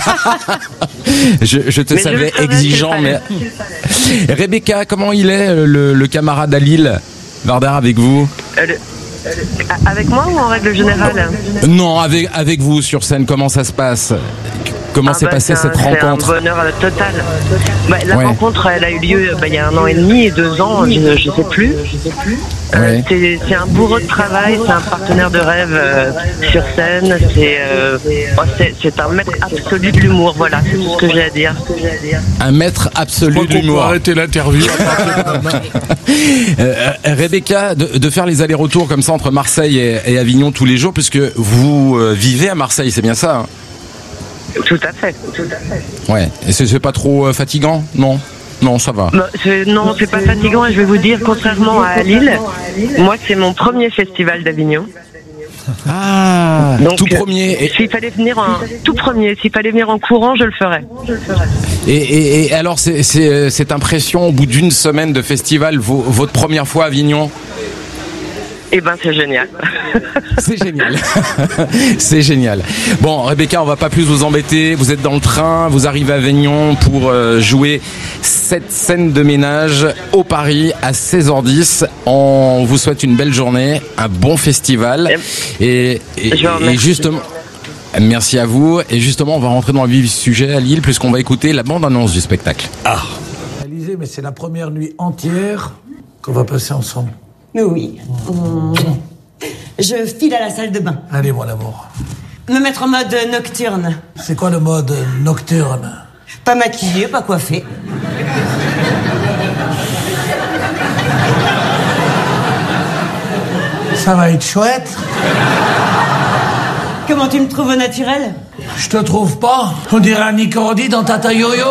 je, je te mais savais je exigeant, mais. Rebecca, comment il est le, le camarade à Lille, Vardar, avec vous? euh, le... Avec moi ou en règle générale? Non, avec, avec vous sur scène, comment ça se passe? Comment ah s'est bah passée cette un, rencontre? C'est un bonheur total. Bah, la ouais. rencontre, elle a eu lieu bah, il y a un an et demi et deux ans, je ne sais plus. Euh, ouais. c'est, c'est un bourreau de travail, c'est un partenaire de rêve euh, sur scène, c'est, euh, oh, c'est, c'est un maître absolu de l'humour, voilà, c'est tout ce que j'ai à dire. Un maître absolu de l'humour. On peut arrêter l'interview. euh, Rebecca, de, de faire les allers-retours comme ça entre Marseille et, et Avignon tous les jours, puisque vous euh, vivez à Marseille, c'est bien ça hein? Tout à fait, tout à fait. Ouais, et c'est, c'est pas trop euh, fatigant? Non, non, ça va. Bah, c'est, non, c'est pas fatigant et je vais vous dire, contrairement à Lille, moi c'est mon premier festival d'Avignon. Ah, donc, tout premier. Et... S'il fallait venir en tout premier, s'il fallait venir en courant, je le ferais. Je le ferais. Et, et, et alors, c'est, c'est, cette impression au bout d'une semaine de festival, vos, votre première fois à Avignon? Eh ben c'est génial. C'est génial. C'est génial. Bon, Rebecca, on va pas plus vous embêter. Vous êtes dans le train, vous arrivez à Avignon pour euh, jouer cette scène de ménage au Paris à seize heures dix. On vous souhaite une belle journée, un bon festival. Et, et, et justement... Merci à vous. Et justement, on va rentrer dans le vif du sujet à Lille, puisqu'on va écouter la bande-annonce du spectacle. Ah. Mais c'est la première nuit entière qu'on va passer ensemble. Mais oui. Mmh. Je file à la salle de bain. Allez, mon amour. Me mettre en mode nocturne. C'est quoi le mode nocturne? Pas maquillée, pas coiffée. Ça va être chouette. Comment tu me trouves au naturel? Je te trouve pas. On dirait un Nicordi dans Tata Yo-Yo.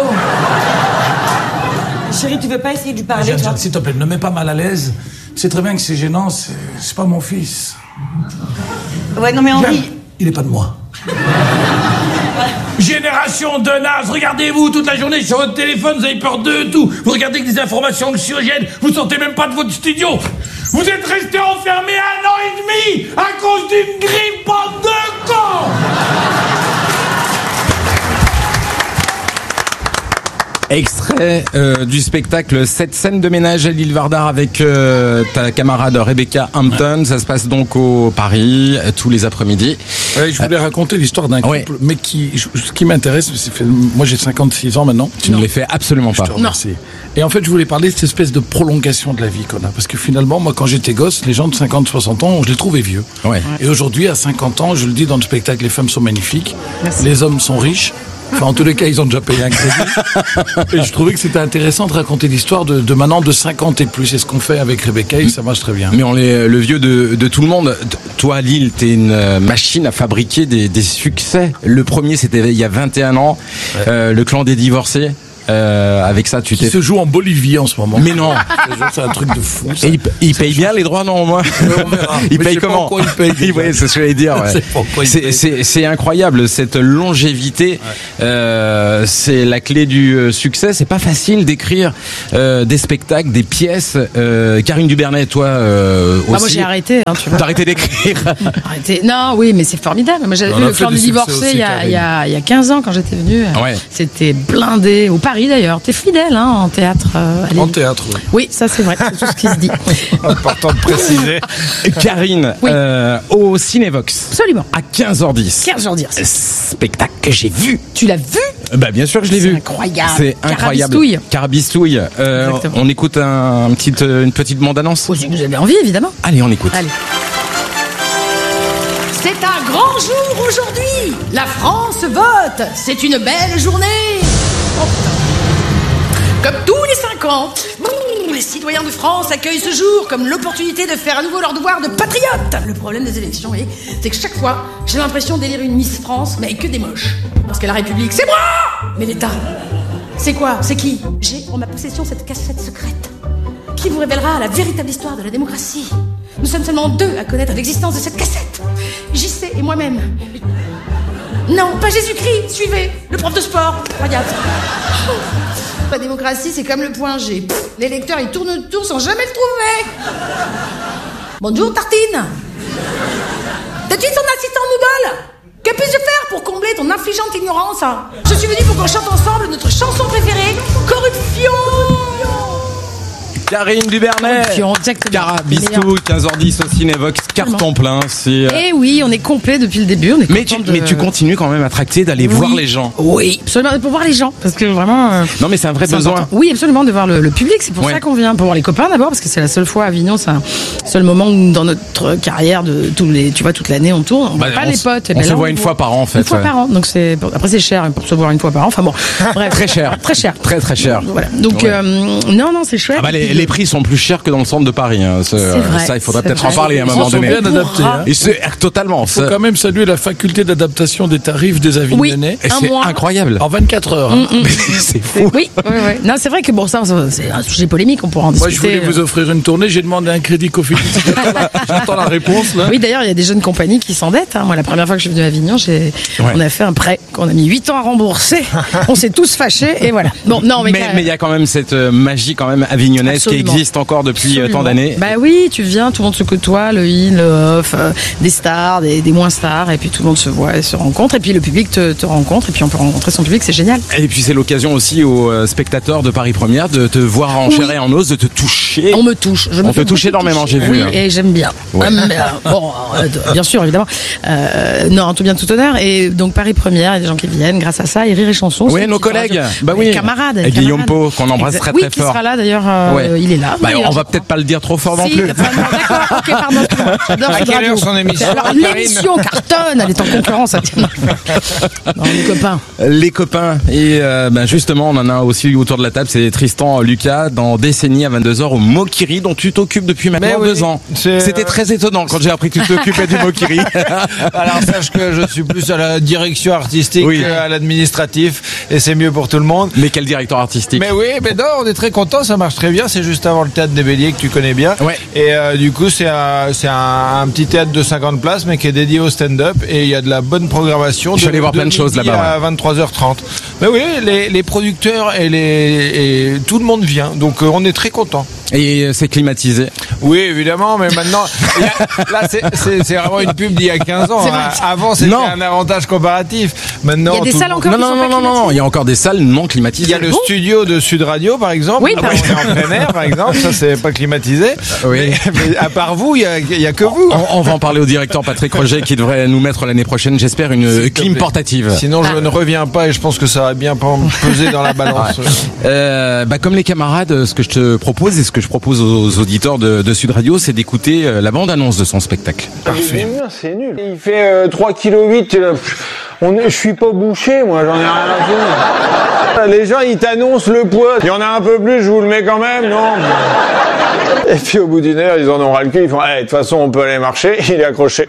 Chérie, tu veux pas essayer de lui parler? Jeanne, s'il te plaît, ne me mets pas mal à l'aise. C'est très bien que c'est gênant, c'est, c'est pas mon fils. Ouais, non mais Henri... Jeanne, il est pas de moi. Génération de nazes, regardez-vous toute la journée sur votre téléphone, vous avez peur de tout. Vous regardez que des informations anxiogènes, vous sortez même pas de votre studio. Vous êtes restés enfermés un an et demi à cause d'une grippe en deux camps. Extrait euh, du spectacle Cette scène de ménage à Lille Vardar avec euh, ta camarade Rebecca Hampton. Ça se passe donc au Paris euh, tous les après-midi. Ouais, je voulais euh, raconter l'histoire d'un couple, ouais. mais qui, je, ce qui m'intéresse, c'est fait, moi j'ai cinquante-six ans maintenant. Tu non. ne les fais absolument pas. Je te remercie. Non. Et en fait, je voulais parler de cette espèce de prolongation de la vie qu'on a, parce que finalement, moi, quand j'étais gosse, les gens de cinquante, soixante ans, je les trouvais vieux. Ouais. Et aujourd'hui, à cinquante ans, je le dis dans le spectacle, les femmes sont magnifiques, Merci. Les hommes sont riches. Enfin, en tous les cas, ils ont déjà payé un crédit. Et je trouvais que c'était intéressant de raconter l'histoire de, de maintenant de cinquante et plus. C'est ce qu'on fait avec Rebecca et ça marche très bien. Mais on est le vieux de, de tout le monde. Toi, Lille, t'es une machine à fabriquer des, des succès. Le premier, c'était il y a vingt et un ans. Ouais. Euh, le clan des divorcés. Euh, avec ça, tu Qui t'es. se joue en Bolivie en ce moment. Mais non. C'est un truc de fou. Ça. Et il, il paye bien les droits, non, moi. Ouais, on verra. Il Mais paye comment? Il paye. Ouais, c'est ce que j'allais dire. Ouais. C'est, c'est, c'est incroyable cette longévité. Ouais. Euh, c'est la clé du succès. C'est pas facile d'écrire euh, des spectacles, des pièces. Euh, Karine Dubernet, toi euh, aussi. Ah, moi j'ai arrêté. Hein, tu vois. T'as arrêté d'écrire. Arrêté. Non, oui, mais c'est formidable. Moi j'avais vu le clan des divorcés il y a, il y a il y a quinze ans quand j'étais venue. Ouais. C'était blindé au Paris d'ailleurs. T'es fidèle hein, en théâtre. Euh, en théâtre, oui. Oui, ça c'est vrai, c'est tout ce qui se dit. Important de préciser. Karine, oui. euh, au Cinévox. Absolument. À quinze heures dix. quinze heures dix. Spectacle que j'ai vu. Tu l'as vu? Bah bien sûr que je l'ai c'est vu. Incroyable. C'est incroyable. Carabistouille. Carabistouille. Euh, on écoute un, un petit, une petite bande-annonce. Oh, si vous avez envie, évidemment. Allez, on écoute. Allez. C'est un grand jour aujourd'hui. La France vote. C'est une belle journée. Oh, comme tous les cinq ans, les citoyens de France accueillent ce jour comme l'opportunité de faire à nouveau leur devoir de patriotes. Le problème des élections, est, c'est que chaque fois, j'ai l'impression d'élire une Miss France, mais que des moches. Parce que la République, c'est moi. Mais l'État, c'est quoi? C'est qui? J'ai en ma possession cette cassette secrète qui vous révélera la véritable histoire de la démocratie. Nous sommes seulement deux à connaître l'existence de cette cassette. J C et moi-même. Non, pas Jésus-Christ, suivez, le prof de sport. Regarde. La démocratie, c'est comme le point G. Pff, les lecteurs, ils tournent autour sans jamais le trouver. Bonjour, Tartine. T'es-tu son assistant noodle? Que puis-je faire pour combler ton affligeante ignorance? Je suis venu pour qu'on chante ensemble notre chanson préférée, Corruption. Karine Dubernet, Carabistouille, quinze heures dix au Cinévox, carton plein. C'est. Eh oui, on est complet depuis le début. On est mais, tu, de... mais tu continues quand même à tracter d'aller oui. voir les gens. Oui, absolument, pour voir les gens, parce que vraiment. Euh, non, mais c'est un vrai c'est besoin. Important. Oui, absolument, de voir le, le public. C'est pour ouais. ça qu'on vient, pour voir les copains d'abord, parce que c'est la seule fois à Avignon, c'est un seul moment où dans notre carrière de tous les, tu vois, toute l'année on tourne. On bah, voit pas on les potes. On mais se là, voit on une voit. fois par an, en fait. Une fois ouais. par an, donc c'est après c'est cher pour se voir une fois par an. Enfin bon, bref. Très cher. Très cher. Très très cher. Voilà. Donc ouais. euh, non, non, c'est chouette. Ah bah les, les prix sont plus chers que dans le centre de Paris. Hein. C'est vrai, ça, il faudrait peut-être vrai. en parler à un moment Ils donné. sont bien adaptés. Hein. Et c'est totalement. Il faut quand même saluer la faculté d'adaptation des tarifs des Avignonnais. Oui, c'est mois. incroyable. En vingt-quatre heures. Hein. Mm, mm. C'est fou. Oui, oui, oui. Non, c'est vrai que bon, ça, c'est un sujet polémique. On pourra en discuter. Moi, je voulais vous offrir une tournée. J'ai demandé un crédit Cofidis. J'attends la réponse là. Oui, d'ailleurs, il y a des jeunes compagnies qui s'endettent. Hein. Moi, la première fois que je suis venue à Avignon, j'ai, ouais. on a fait un prêt qu'on a mis huit ans à rembourser. On s'est tous fâchés et voilà. Bon, non, mais mais il y a quand même cette magie quand même avignonnaise Absolument. qui existe encore depuis Absolument. tant d'années. Bah oui, tu viens, tout le monde se côtoie, le in, le off, euh, des stars, des, des moins stars, et puis tout le monde se voit et se rencontre, et puis le public te, te rencontre, et puis on peut rencontrer son public, c'est génial. Et puis c'est l'occasion aussi aux spectateurs de Paris Première de te voir en oui. chair et en os, de te toucher. On me touche. Je me on te touche énormément, j'ai vu. Oui, hein. et j'aime bien. Ouais. Bon, euh, bien sûr, évidemment. Euh, non, tout bien, tout honneur. Et donc Paris Première, il y a des gens qui viennent grâce à ça, et Rire et Chanson. Oui, nos collègues. Radio. Bah oui. Camarades. Et Guillaume Pau, qu'on embrasse très oui, très qui fort. Oui, qui sera là d'ailleurs. Euh, ouais. Il est là. Bah, on va peut-être pas le dire trop fort si, non plus. Enfin, non, d'accord, ok, pardon. J'adore à quelle heure son émission? Alors, l'émission cartonne, elle est en concurrence. Non, les copains. Les copains. Et euh, ben justement, on en a aussi autour de la table, c'est Tristan Lucas dans Décennie à vingt-deux heures au Mokiri, dont tu t'occupes depuis maintenant oui, deux ans. C'était euh... très étonnant quand j'ai appris que tu t'occupais du Mokiri. Alors sache que je suis plus à la direction artistique oui. qu'à l'administratif, et c'est mieux pour tout le monde. Mais quel directeur artistique? Mais oui, mais non, on est très content, ça marche très bien. C'est juste avant le théâtre des Béliers que tu connais bien. Ouais. Et euh, du coup, c'est un, c'est un, un petit théâtre de cinquante places, mais qui est dédié au stand-up, et il y a de la bonne programmation. Je vais aller voir plein de choses là-bas. À ouais. vingt-trois heures trente. Mais oui, les, les producteurs et, les, et tout le monde vient, donc euh, on est très content. Et c'est climatisé. Oui, évidemment, mais maintenant, a, là, c'est, c'est, c'est vraiment une pub d'il y a quinze ans. Hein. Avant, c'était non. un avantage comparatif. Maintenant, il y a des salles encore non, non, non, non, non, il y a encore des salles non climatisées. Il y a le bon studio de Sud Radio, par exemple. Oui, Après, on est en plein air, par exemple. Ça, c'est pas climatisé. Oui. Mais, mais à part vous, il y a, il y a que vous. On, on va en parler au directeur Patrick Roger qui devrait nous mettre l'année prochaine, j'espère, une clim portative. Sinon, je ne reviens pas et je pense que ça va bien peser dans la balance. Ouais. Euh, bah, comme les camarades, ce que je te propose et ce que je propose aux auditeurs de, de Sud Radio, c'est d'écouter la bande-annonce de son spectacle. Parfait. C'est nul. Il fait euh, trois virgule huit kilos. On est, je suis pas bouché, moi, j'en ai rien à foutre. Les gens, ils t'annoncent le poids. Il y en a un peu plus, je vous le mets quand même, non? Et puis au bout d'une heure, ils en ont ras le cul, ils font, eh, de toute façon, on peut aller marcher, il est accroché.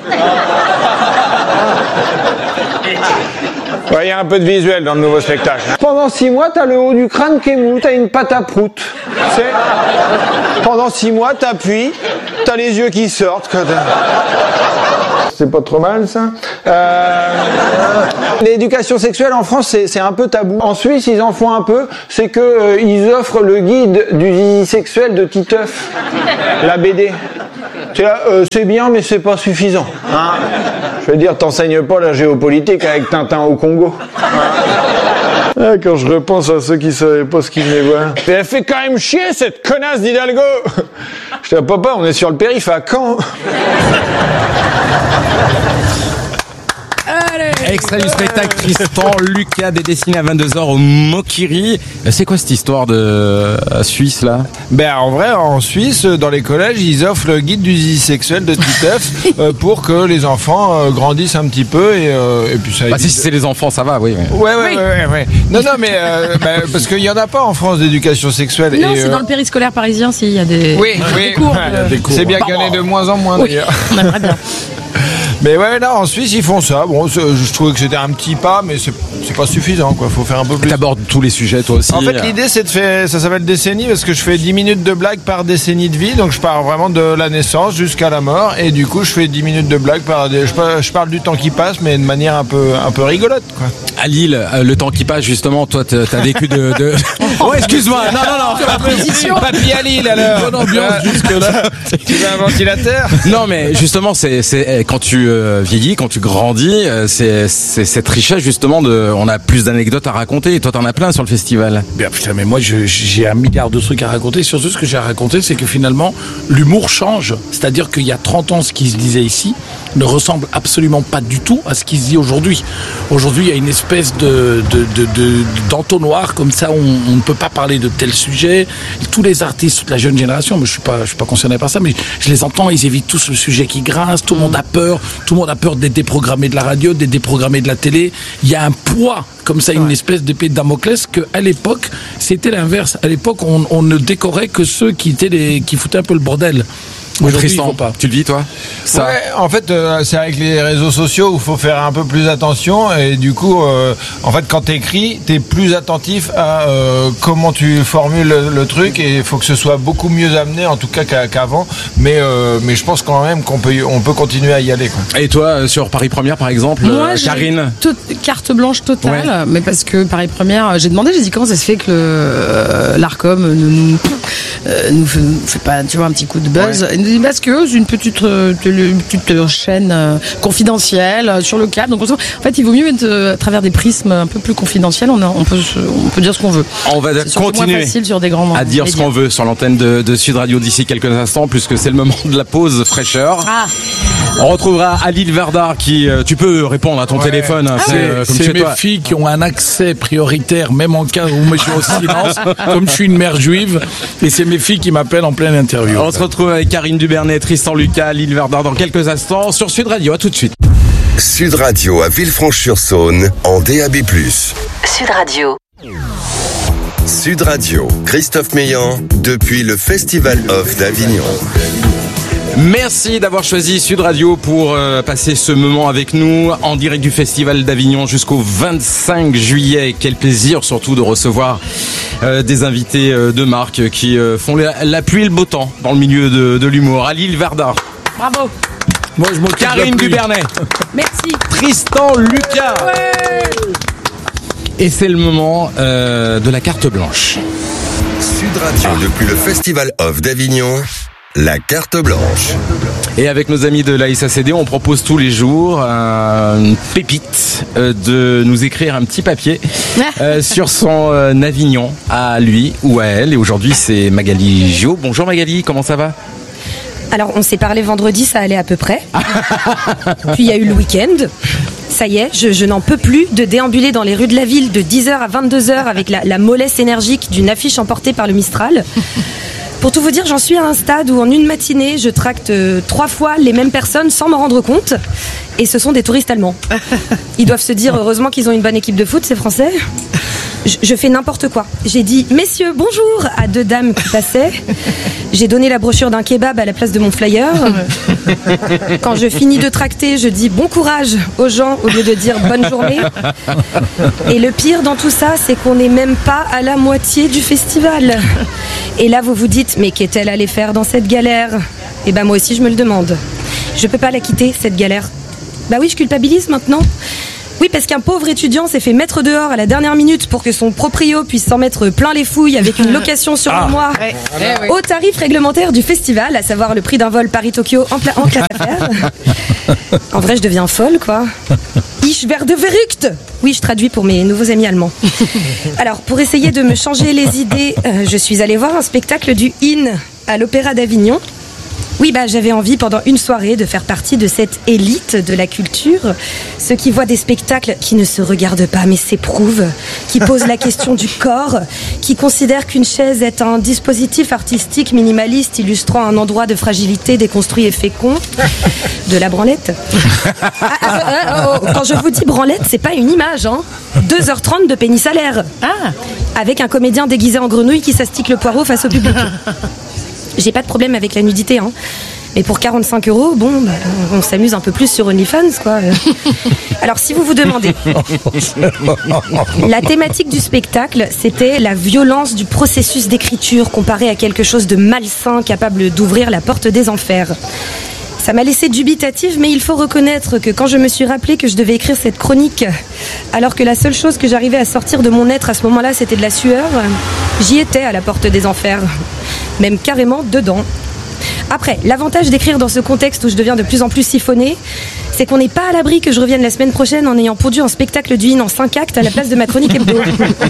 Il ouais, y a un peu de visuel dans le nouveau spectacle. Pendant six mois, t'as le haut du crâne qui est mou, t'as une patte à prout. Tu sais, pendant six mois, t'appuies, t'as les yeux qui sortent. C'est pas trop mal, ça. Euh... L'éducation sexuelle en France, c'est, c'est un peu tabou. En Suisse, ils en font un peu. C'est que euh, ils offrent le guide du zizi sexuel de Titeuf, la B D. C'est, là, euh, c'est bien, mais c'est pas suffisant. Hein, je veux dire, t'enseignes pas la géopolitique avec Tintin au Congo. Ah, quand je repense à ceux qui savaient pas ce qu'ils venaient voir. Et elle fait quand même chier, cette connasse d'Hidalgo. Je dis, papa, on est sur le périph' à Caen. Extrait du spectacle Tristan Lucas, dessiné à vingt-deux heures au Mokiri. C'est quoi cette histoire de euh, Suisse là? Ben en vrai, en Suisse, dans les collèges, ils offrent le guide du zizi sexuel de Titeuf euh, pour que les enfants euh, grandissent un petit peu et, euh, et puis ça. Bah évite... si c'est les enfants, ça va, oui. oui. Ouais, ouais, oui. ouais, ouais, ouais. Non, non, mais euh, bah, parce qu'il y en a pas en France d'éducation sexuelle. Non, et, c'est euh... dans le périscolaire parisien, s'il y a des, oui, des oui, cours. Ouais, euh... des cours. C'est bien qu'il y en ait de moins en moins oui. d'ailleurs. On aimerait bien. Mais ouais, là, en Suisse, ils font ça. Bon, je trouvais que c'était un petit pas, mais c'est, c'est pas suffisant, quoi. Faut faire un peu plus. T'abordes tous les sujets, toi aussi. En fait, l'idée, c'est de faire, ça s'appelle décennie, parce que je fais dix minutes de blagues par décennie de vie. Donc, je pars vraiment de la naissance jusqu'à la mort. Et du coup, je fais dix minutes de blagues par, je, je parle du temps qui passe, mais de manière un peu, un peu rigolote, quoi. À Lille, le temps qui passe, justement, toi, t'as vécu de, de... Oh, excuse-moi. Non, non, non. Papy à Lille, alors. Bonne ambiance jusque-là. Tu veux un ventilateur? Non, mais justement, c'est, c'est, quand tu euh, vieillis, quand tu grandis, c'est, c'est cette richesse justement de, on a plus d'anecdotes à raconter. Et toi, t'en as plein sur le festival. Bien putain, mais moi, je, j'ai un milliard de trucs à raconter. Surtout, ce que j'ai à raconter, c'est que finalement, l'humour change. C'est-à-dire qu'il y a trente ans, ce qui se disait ici ne ressemble absolument pas du tout à ce qui se dit aujourd'hui. Aujourd'hui, il y a une espèce de, de, de, de d'entonnoir comme ça. On, on ne peut pas parler de tel sujet. Tous les artistes, toute la jeune génération, mais je suis pas, je suis pas concerné par ça, mais je les entends. Ils évitent tous le sujet qui grince. Tout le monde a peur. Tout le monde a peur d'être déprogrammé de la radio, d'être déprogrammé de la télé. Il y a un poids comme ça, une espèce d'épée de Damoclès, que à l'époque c'était l'inverse. À l'époque, on, on ne décorait que ceux qui étaient les, qui foutaient un peu le bordel. Aujourd'hui, Tristan, pas. Tu le vis, toi? Ça. Ouais, en fait, euh, c'est avec les réseaux sociaux où il faut faire un peu plus attention. Et du coup, euh, en fait, quand t'écris, t'es plus attentif à euh, comment tu formules le, le truc. Et il faut que ce soit beaucoup mieux amené, en tout cas qu'à, qu'avant. Mais, euh, mais je pense quand même qu'on peut, on peut continuer à y aller, quoi. Et toi, sur Paris Première, par exemple, Moi, euh, Karine to- carte blanche totale. Ouais. Mais parce que Paris Première, j'ai demandé, j'ai dit comment ça se fait que le, euh, l'Arcom ne nous, euh, nous fait, fait pas, tu vois, un petit coup de buzz. Ouais. Parce que c'est une petite, euh, une petite chaîne euh, confidentielle euh, sur le câble. Donc, en fait, il vaut mieux mettre euh, à travers des prismes un peu plus confidentiels. On, a, on, peut, on peut dire ce qu'on veut. On va c'est continuer sur des grands à dire médias. Ce qu'on veut sur l'antenne de, de Sud Radio d'ici quelques instants, puisque c'est le moment de la pause fraîcheur. Ah. On retrouvera Alil Verdar qui, euh, tu peux répondre à ton ouais. téléphone. Ah c'est ouais. euh, comme c'est chez mes toi. filles qui ont un accès prioritaire, même en cas où je suis au silence, comme je suis une mère juive. Et c'est mes filles qui m'appellent en pleine interview. On se retrouve avec Karine Dubernet, Tristan Lucas, Alil Verdar dans quelques instants sur Sud Radio. À tout de suite. Sud Radio à Villefranche-sur-Saône en D A B plus. Sud Radio. Sud Radio, Christophe Meillan, depuis le Festival Off d'Avignon. Merci d'avoir choisi Sud Radio pour euh, passer ce moment avec nous en direct du Festival d'Avignon jusqu'au vingt-cinq juillet. Quel plaisir surtout de recevoir euh, des invités euh, de marque qui euh, font la, la pluie et le beau temps dans le milieu de, de l'humour. Alil Verdar. Bravo. Moi, je Karine Dubernet. Merci. Tristan Lucas. Ouais. Et c'est le moment euh, de la carte blanche. Sud Radio, ah. depuis le Festival Off d'Avignon, la carte blanche. Et avec nos amis de l'A S A C D, on propose tous les jours euh, une pépite euh, de nous écrire un petit papier euh, sur son euh, Avignon à lui ou à elle. Et aujourd'hui, c'est Magali Gio. Bonjour Magali, comment ça va ? Alors, on s'est parlé vendredi, ça allait à peu près. Puis il y a eu le week-end. Ça y est, je, je n'en peux plus de déambuler dans les rues de la ville de dix heures à vingt-deux heures avec la, la mollesse énergique d'une affiche emportée par le Mistral. Pour tout vous dire, j'en suis à un stade où en une matinée, je tracte euh, trois fois les mêmes personnes sans m'en rendre compte. Et ce sont des touristes allemands. Ils doivent se dire heureusement qu'ils ont une bonne équipe de foot, ces Français. Je, je fais n'importe quoi. J'ai dit « Messieurs, bonjour » à deux dames qui passaient. J'ai donné la brochure d'un kebab à la place de mon flyer. Quand je finis de tracter, je dis « Bon courage » aux gens au lieu de dire « Bonne journée ». Et le pire dans tout ça, c'est qu'on n'est même pas à la moitié du festival. Et là, vous vous dites « Mais qu'est-elle allée faire dans cette galère ?» Et ben moi aussi, je me le demande. Je peux pas la quitter, cette galère. Bah oui, je culpabilise maintenant. Oui, parce qu'un pauvre étudiant s'est fait mettre dehors à la dernière minute pour que son proprio puisse s'en mettre plein les fouilles avec une location sur ah. le mois ouais. Ouais. au tarif réglementaire du festival, à savoir le prix d'un vol Paris-Tokyo en, pla- en classe affaires. En vrai, je deviens folle, quoi. Ich werde verrückt. Oui, je traduis pour mes nouveaux amis allemands. Alors, pour essayer de me changer les idées, euh, je suis allée voir un spectacle du In à l'Opéra d'Avignon. Oui, bah, j'avais envie pendant une soirée de faire partie de cette élite de la culture, ceux qui voient des spectacles qui ne se regardent pas mais s'éprouvent, qui posent la question du corps, qui considèrent qu'une chaise est un dispositif artistique minimaliste illustrant un endroit de fragilité déconstruit et fécond, de la branlette. Ah, ah, ah, oh, quand je vous dis branlette, c'est pas une image, hein. deux heures trente de pénis à l'air. Ah. Avec un comédien déguisé en grenouille qui s'astique le poireau face au public. J'ai pas de problème avec la nudité, hein. Mais pour quarante-cinq euros, bon, bah, on s'amuse un peu plus sur OnlyFans, quoi. Alors, si vous vous demandez, la thématique du spectacle, c'était la violence du processus d'écriture comparé à quelque chose de malsain capable d'ouvrir la porte des enfers. Ça m'a laissé dubitative, mais il faut reconnaître que quand je me suis rappelé que je devais écrire cette chronique, alors que la seule chose que j'arrivais à sortir de mon être à ce moment-là, c'était de la sueur, j'y étais à la porte des enfers. Même carrément dedans. Après, l'avantage d'écrire dans ce contexte où je deviens de plus en plus siphonnée, c'est qu'on n'est pas à l'abri que je revienne la semaine prochaine en ayant pondu un spectacle du In en cinq actes à la place de ma chronique hebdo.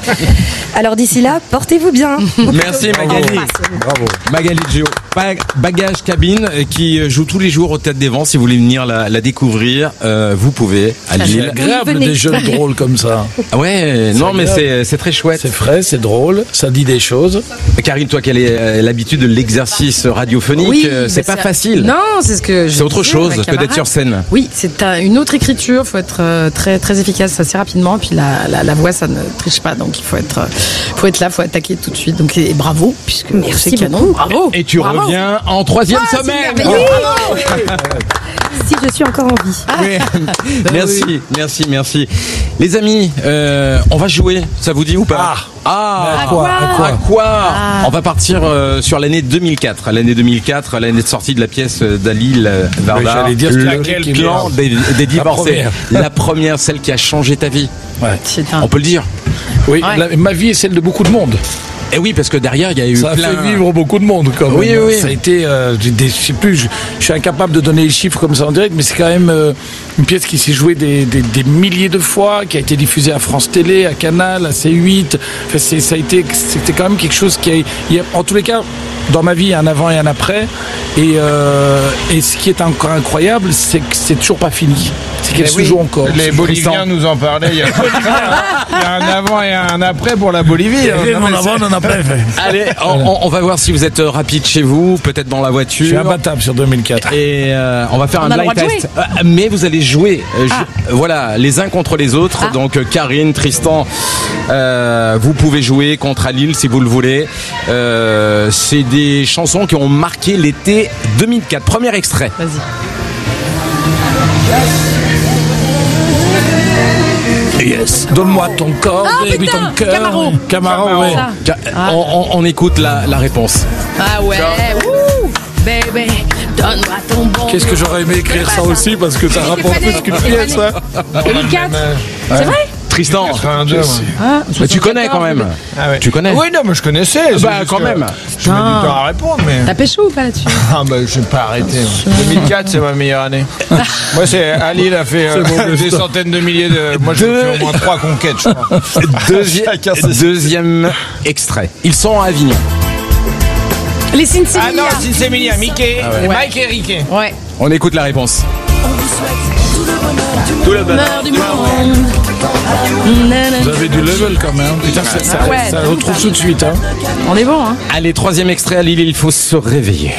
Alors d'ici là, portez-vous bien. Merci Magali. Bravo. Magali Gio. Bagage Cabine qui joue tous les jours au Théâtre des Vents. Si vous voulez venir la, la découvrir, euh, vous pouvez à Lille. C'est agréable des jeux drôles comme ça. Ouais, c'est non agréable. Mais c'est, c'est très chouette. C'est frais, c'est drôle, ça dit des choses. Karine, toi qui as l'habitude de l'exercice radiophonique, oui, c'est pas c'est facile. Non, c'est ce que je C'est autre chose que d'être sur scène. Oui, c'est une autre écriture, il faut être très très efficace assez rapidement, puis la, la, la voix ça ne triche pas, donc il faut être faut être là, il faut attaquer tout de suite. Donc et bravo, puisque merci c'est canon, bravo. Et tu bravo. reviens en troisième ah, semaine. Oui. Si je suis encore en vie. Ah. Oui. Merci, oui. merci, merci. Les amis, euh, on va jouer, ça vous dit ou pas? Ah. Ah, à quoi, à quoi, à quoi ah. On va partir euh, sur l'année deux mille quatre. L'année deux mille quatre, l'année de sortie de la pièce d'Alil Varda. J'allais dire le clan des, des divorcés. La première. la première, celle qui a changé ta vie. Ouais. On peut le dire. Oui, ouais. la, ma vie est celle de beaucoup de monde. Et oui, parce que derrière, il y a eu ça plein... a fait vivre beaucoup de monde, quand même. Oui, oui. Ça a été, euh, des, je sais plus, je, je suis incapable de donner les chiffres comme ça en direct, mais c'est quand même euh, une pièce qui s'est jouée des, des, des milliers de fois, qui a été diffusée à France Télé, à Canal, à C huit. Enfin, c'est, ça a été, c'était quand même quelque chose qui a, il y a, en tous les cas, dans ma vie, il y a un avant et un après. Et, euh, et ce qui est encore incroyable, c'est que c'est toujours pas fini. C'est qu'elle se oui. joue encore. Les Boliviens nous en parlaient. Il y, a... il y a un avant et un après pour la Bolivie. Il y a un avant et un après. Allez, on, on va voir si vous êtes rapide chez vous, peut-être dans la voiture. Je suis imbattable sur deux mille quatre. Et euh, on va faire on un blind test. Euh, mais vous allez jouer, euh, ah. je, voilà, les uns contre les autres. Ah. Donc Karine, Tristan, euh, vous pouvez jouer contre Alil si vous le voulez. Euh, c'est des chansons qui ont marqué l'été deux mille quatre. Premier extrait. Vas-y. Yes. Donne-moi ton corps, ah, baby, ton cœur. Camaro. Camaro, ouais. Ah. On, on, on écoute la, la réponse. Ah ouais. Wouh, baby, donne-moi ton bon. Qu'est-ce que j'aurais aimé écrire ça aussi parce que ça rapporte plus qu'une pièce, ça. deux mille quatre. C'est vrai? Tristan, quatre-vingt-deux, ah, mais tu connais quand même. Ah ouais. Tu connais? Oui, non, mais je connaissais. Bah, quand même. Je mets du temps à répondre, mais. T'as pécho ou pas là-dessus? Ah, bah, je vais pas arrêter. deux mille quatre, c'est ma meilleure année. Moi, c'est Ali, il a fait euh, bon des centaines de milliers de. Moi, j'ai fait au moins trois conquêtes, je crois. Deuxième, deuxième extrait. Ils sont à Avignon. Les Cincinnati. Ah non, Cincinnati, Mickey, ah ouais. Mike et Ricky. Ouais. On écoute la réponse. Tout le bonheur du monde. Vous avez du level quand même. Putain, ça, ça, Ouais. ça retrouve tout de suite. Hein. On est bon, hein. Allez, troisième extrait à Lille, il faut se réveiller.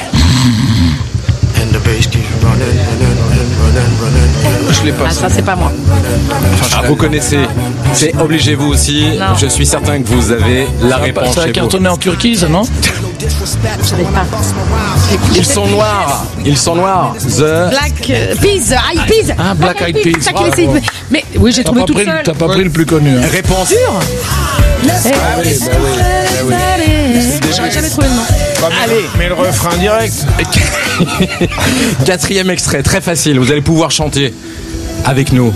Je l'ai pas. Ah, ça, c'est pas moi. Ah, vous connaissez. C'est obligé vous aussi. Non. Je suis certain que vous avez la réponse Ça a chez vous. cartonné en Turquie, ça, non? Je savais pas. Ils sont noirs. Ils sont noirs. The... Black euh, Peas, Eyed Peas. Ah, Black Eyed Peas, Ça qui bravo. essaye de- Mais oui, j'ai T'as trouvé pas, toute pris, le- seule. t'as pas pris le plus connu. Hein. Réponse. J'aurais jamais trouvé le nom. Allez. Mais le refrain direct. Quatrième extrait, très facile. Vous allez pouvoir chanter avec nous.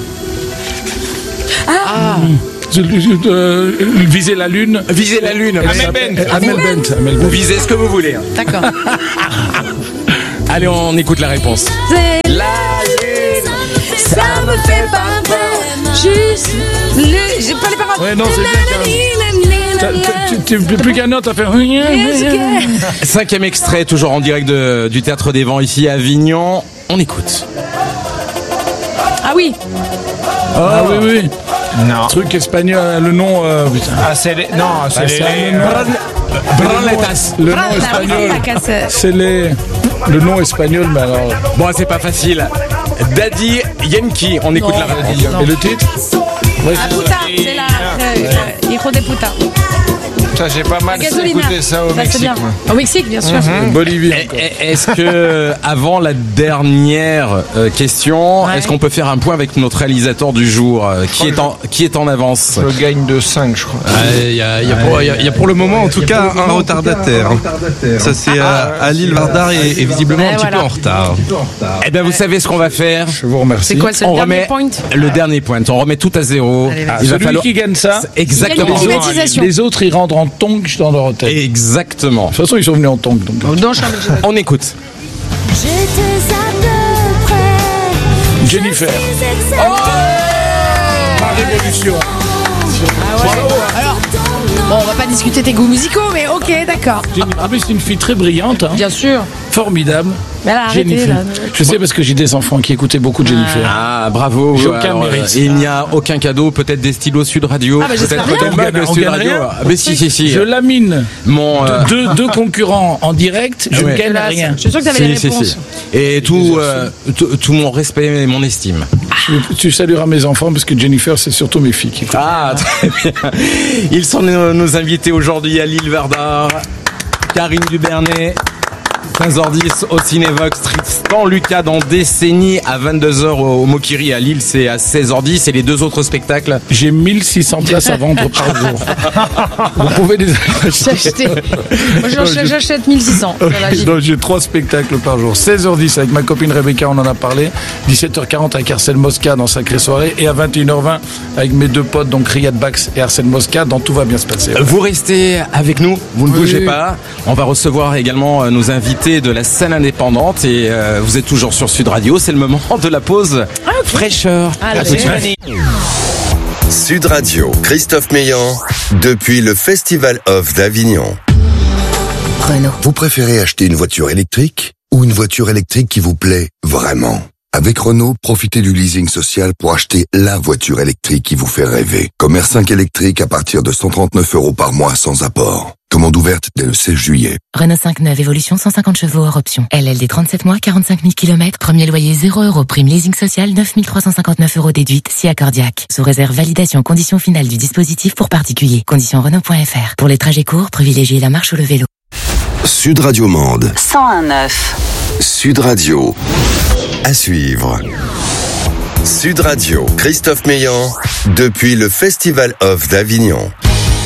Ah. Euh, viser la lune. Viser la lune. Amel Bent. Amel Bent. Amel Vous Bent. visez ce que vous voulez. D'accord. Allez, on écoute la réponse. C'est la lune, ça me fait pas peur. Juste le. J'ai pas les paroles. Ouais, non, c'est bien T'as- t'as- Tu tu- plus qu'un autre, t'as fait. Cinquième extrait, toujours en direct de- du Théâtre des Vents ici à Avignon. On écoute. Ah oui. Ah oui, oui. Non. Truc espagnol, le nom. Euh, putain. Ah, c'est les... Non, c'est Bah, les... c'est les- un nom- Branletas. Le nom Ah, oui, espagnol. la casse. C'est les. Le nom espagnol, mais alors. Bon, c'est pas facile. Daddy Yankee. On écoute Non. la réponse. Et le titre? Ouais, Ah, puta, c'est la. euh, Hijo de puta. Ça, j'ai pas mal Gasolina. écouté ça au Ça, c'est Mexique. bien. moi. Au Mexique, bien sûr. Bolivie. Eh, eh, Est-ce que, avant la dernière euh, question, Ouais. est-ce qu'on peut faire un point avec notre réalisateur du jour euh, qui, est en, qui est en avance? Je gagne de cinq, je crois. Il y, a, il y a pour- il y a- il y a pour le moment, en tout cas, un retardataire. Ça, c'est à, à Lille Vardar et, et visiblement Et un petit voilà. peu en retard. Eh bien, vous savez ce qu'on va faire? Je vous remercie. C'est quoi, c'est On le dernier remet point? le dernier point. On remet tout à zéro. Allez, vas-y. Ah, Il va celui falloir- qui gagne ça, Exactement. Il gagne une privatisation. les autres, ils rentrent en tongs dans leur hôtel. De Exactement. toute façon, ils sont venus en tongs. Donc. Oh, non, je suis en- On écoute. Jennifer. Ma révolution. Ah ouais. Alors, bon, on va pas discuter tes goûts musicaux, mais ok, d'accord. Jenny- En plus, c'est une fille très brillante. Hein. Bien sûr. Formidable. Mais elle a arrêté, Jennifer. là. Je sais parce que j'ai des enfants qui écoutaient beaucoup Jennifer. Ah, bravo. J'ai aucun Alors, mérite. euh, il n'y a aucun cadeau, peut-être des stylos Sud Radio, Ah, bah, j'espère peut-être bien. peut-être On gagne- mug on Sud gagne Radio. rien. Ah, mais si, si, si. Je lamine Mon, euh, deux, deux concurrents en direct, je Ouais. ne gagne Hélas. rien. Je suis sûr que t'avais si, les si, réponses. si. Et tout, euh, tout, tout mon respect et mon estime. Tu, tu salueras mes enfants parce que Jennifer, c'est surtout mes filles qui écoutent. Ah, très bien. Ils sont nos, nos invités aujourd'hui à Lille Vardar. Karine Dubernay. quinze heures dix au Cinévox, Tristan Lucas dans Décennie à vingt-deux heures au Mokiri à Lille, c'est à seize heures dix et les deux autres spectacles. J'ai mille six cents places à vendre par jour. Vous pouvez les acheter. J'achetais. Moi, j'achète, j'achète mille six cents. Voilà, j'y- Donc, j'ai trois spectacles par jour. seize heures dix avec ma copine Rebecca, on en a parlé. dix-sept heures quarante avec Arsène Mosca dans Sacrée Soirée. Et à vingt et une heures vingt avec mes deux potes, donc Riyad Bax et Arsène Mosca, dans Tout va bien se passer. Vous restez avec nous, vous ne Oui. bougez pas. On va recevoir également euh, nos invités de la scène indépendante et euh, vous êtes toujours sur Sud Radio. C'est le moment de la pause fraîcheur. Allez. À tout de suite. Sud Radio, Christophe Meillan, depuis le Festival Off d'Avignon. Renault. Vous préférez acheter une voiture électrique ou une voiture électrique qui vous plaît vraiment? Avec Renault, profitez du leasing social pour acheter la voiture électrique qui vous fait rêver. Comme R cinq électrique à partir de cent trente-neuf euros par mois sans apport. Commande ouverte dès le seize juillet. Renault cinq neuf Évolution cent cinquante chevaux hors option. L L D trente-sept mois, quarante-cinq mille kilomètres. Premier loyer zéro euros. Prime leasing social neuf mille trois cent cinquante-neuf euros déduite si accordiaque. Sous réserve validation condition finale du dispositif pour particulier. Conditions Renault point F R. Pour les trajets courts, privilégiez la marche ou le vélo. Sud Radio Mande. cent un neuf. Sud Radio. À suivre. Sud Radio, Christophe Meillan, depuis le Festival Off d'Avignon.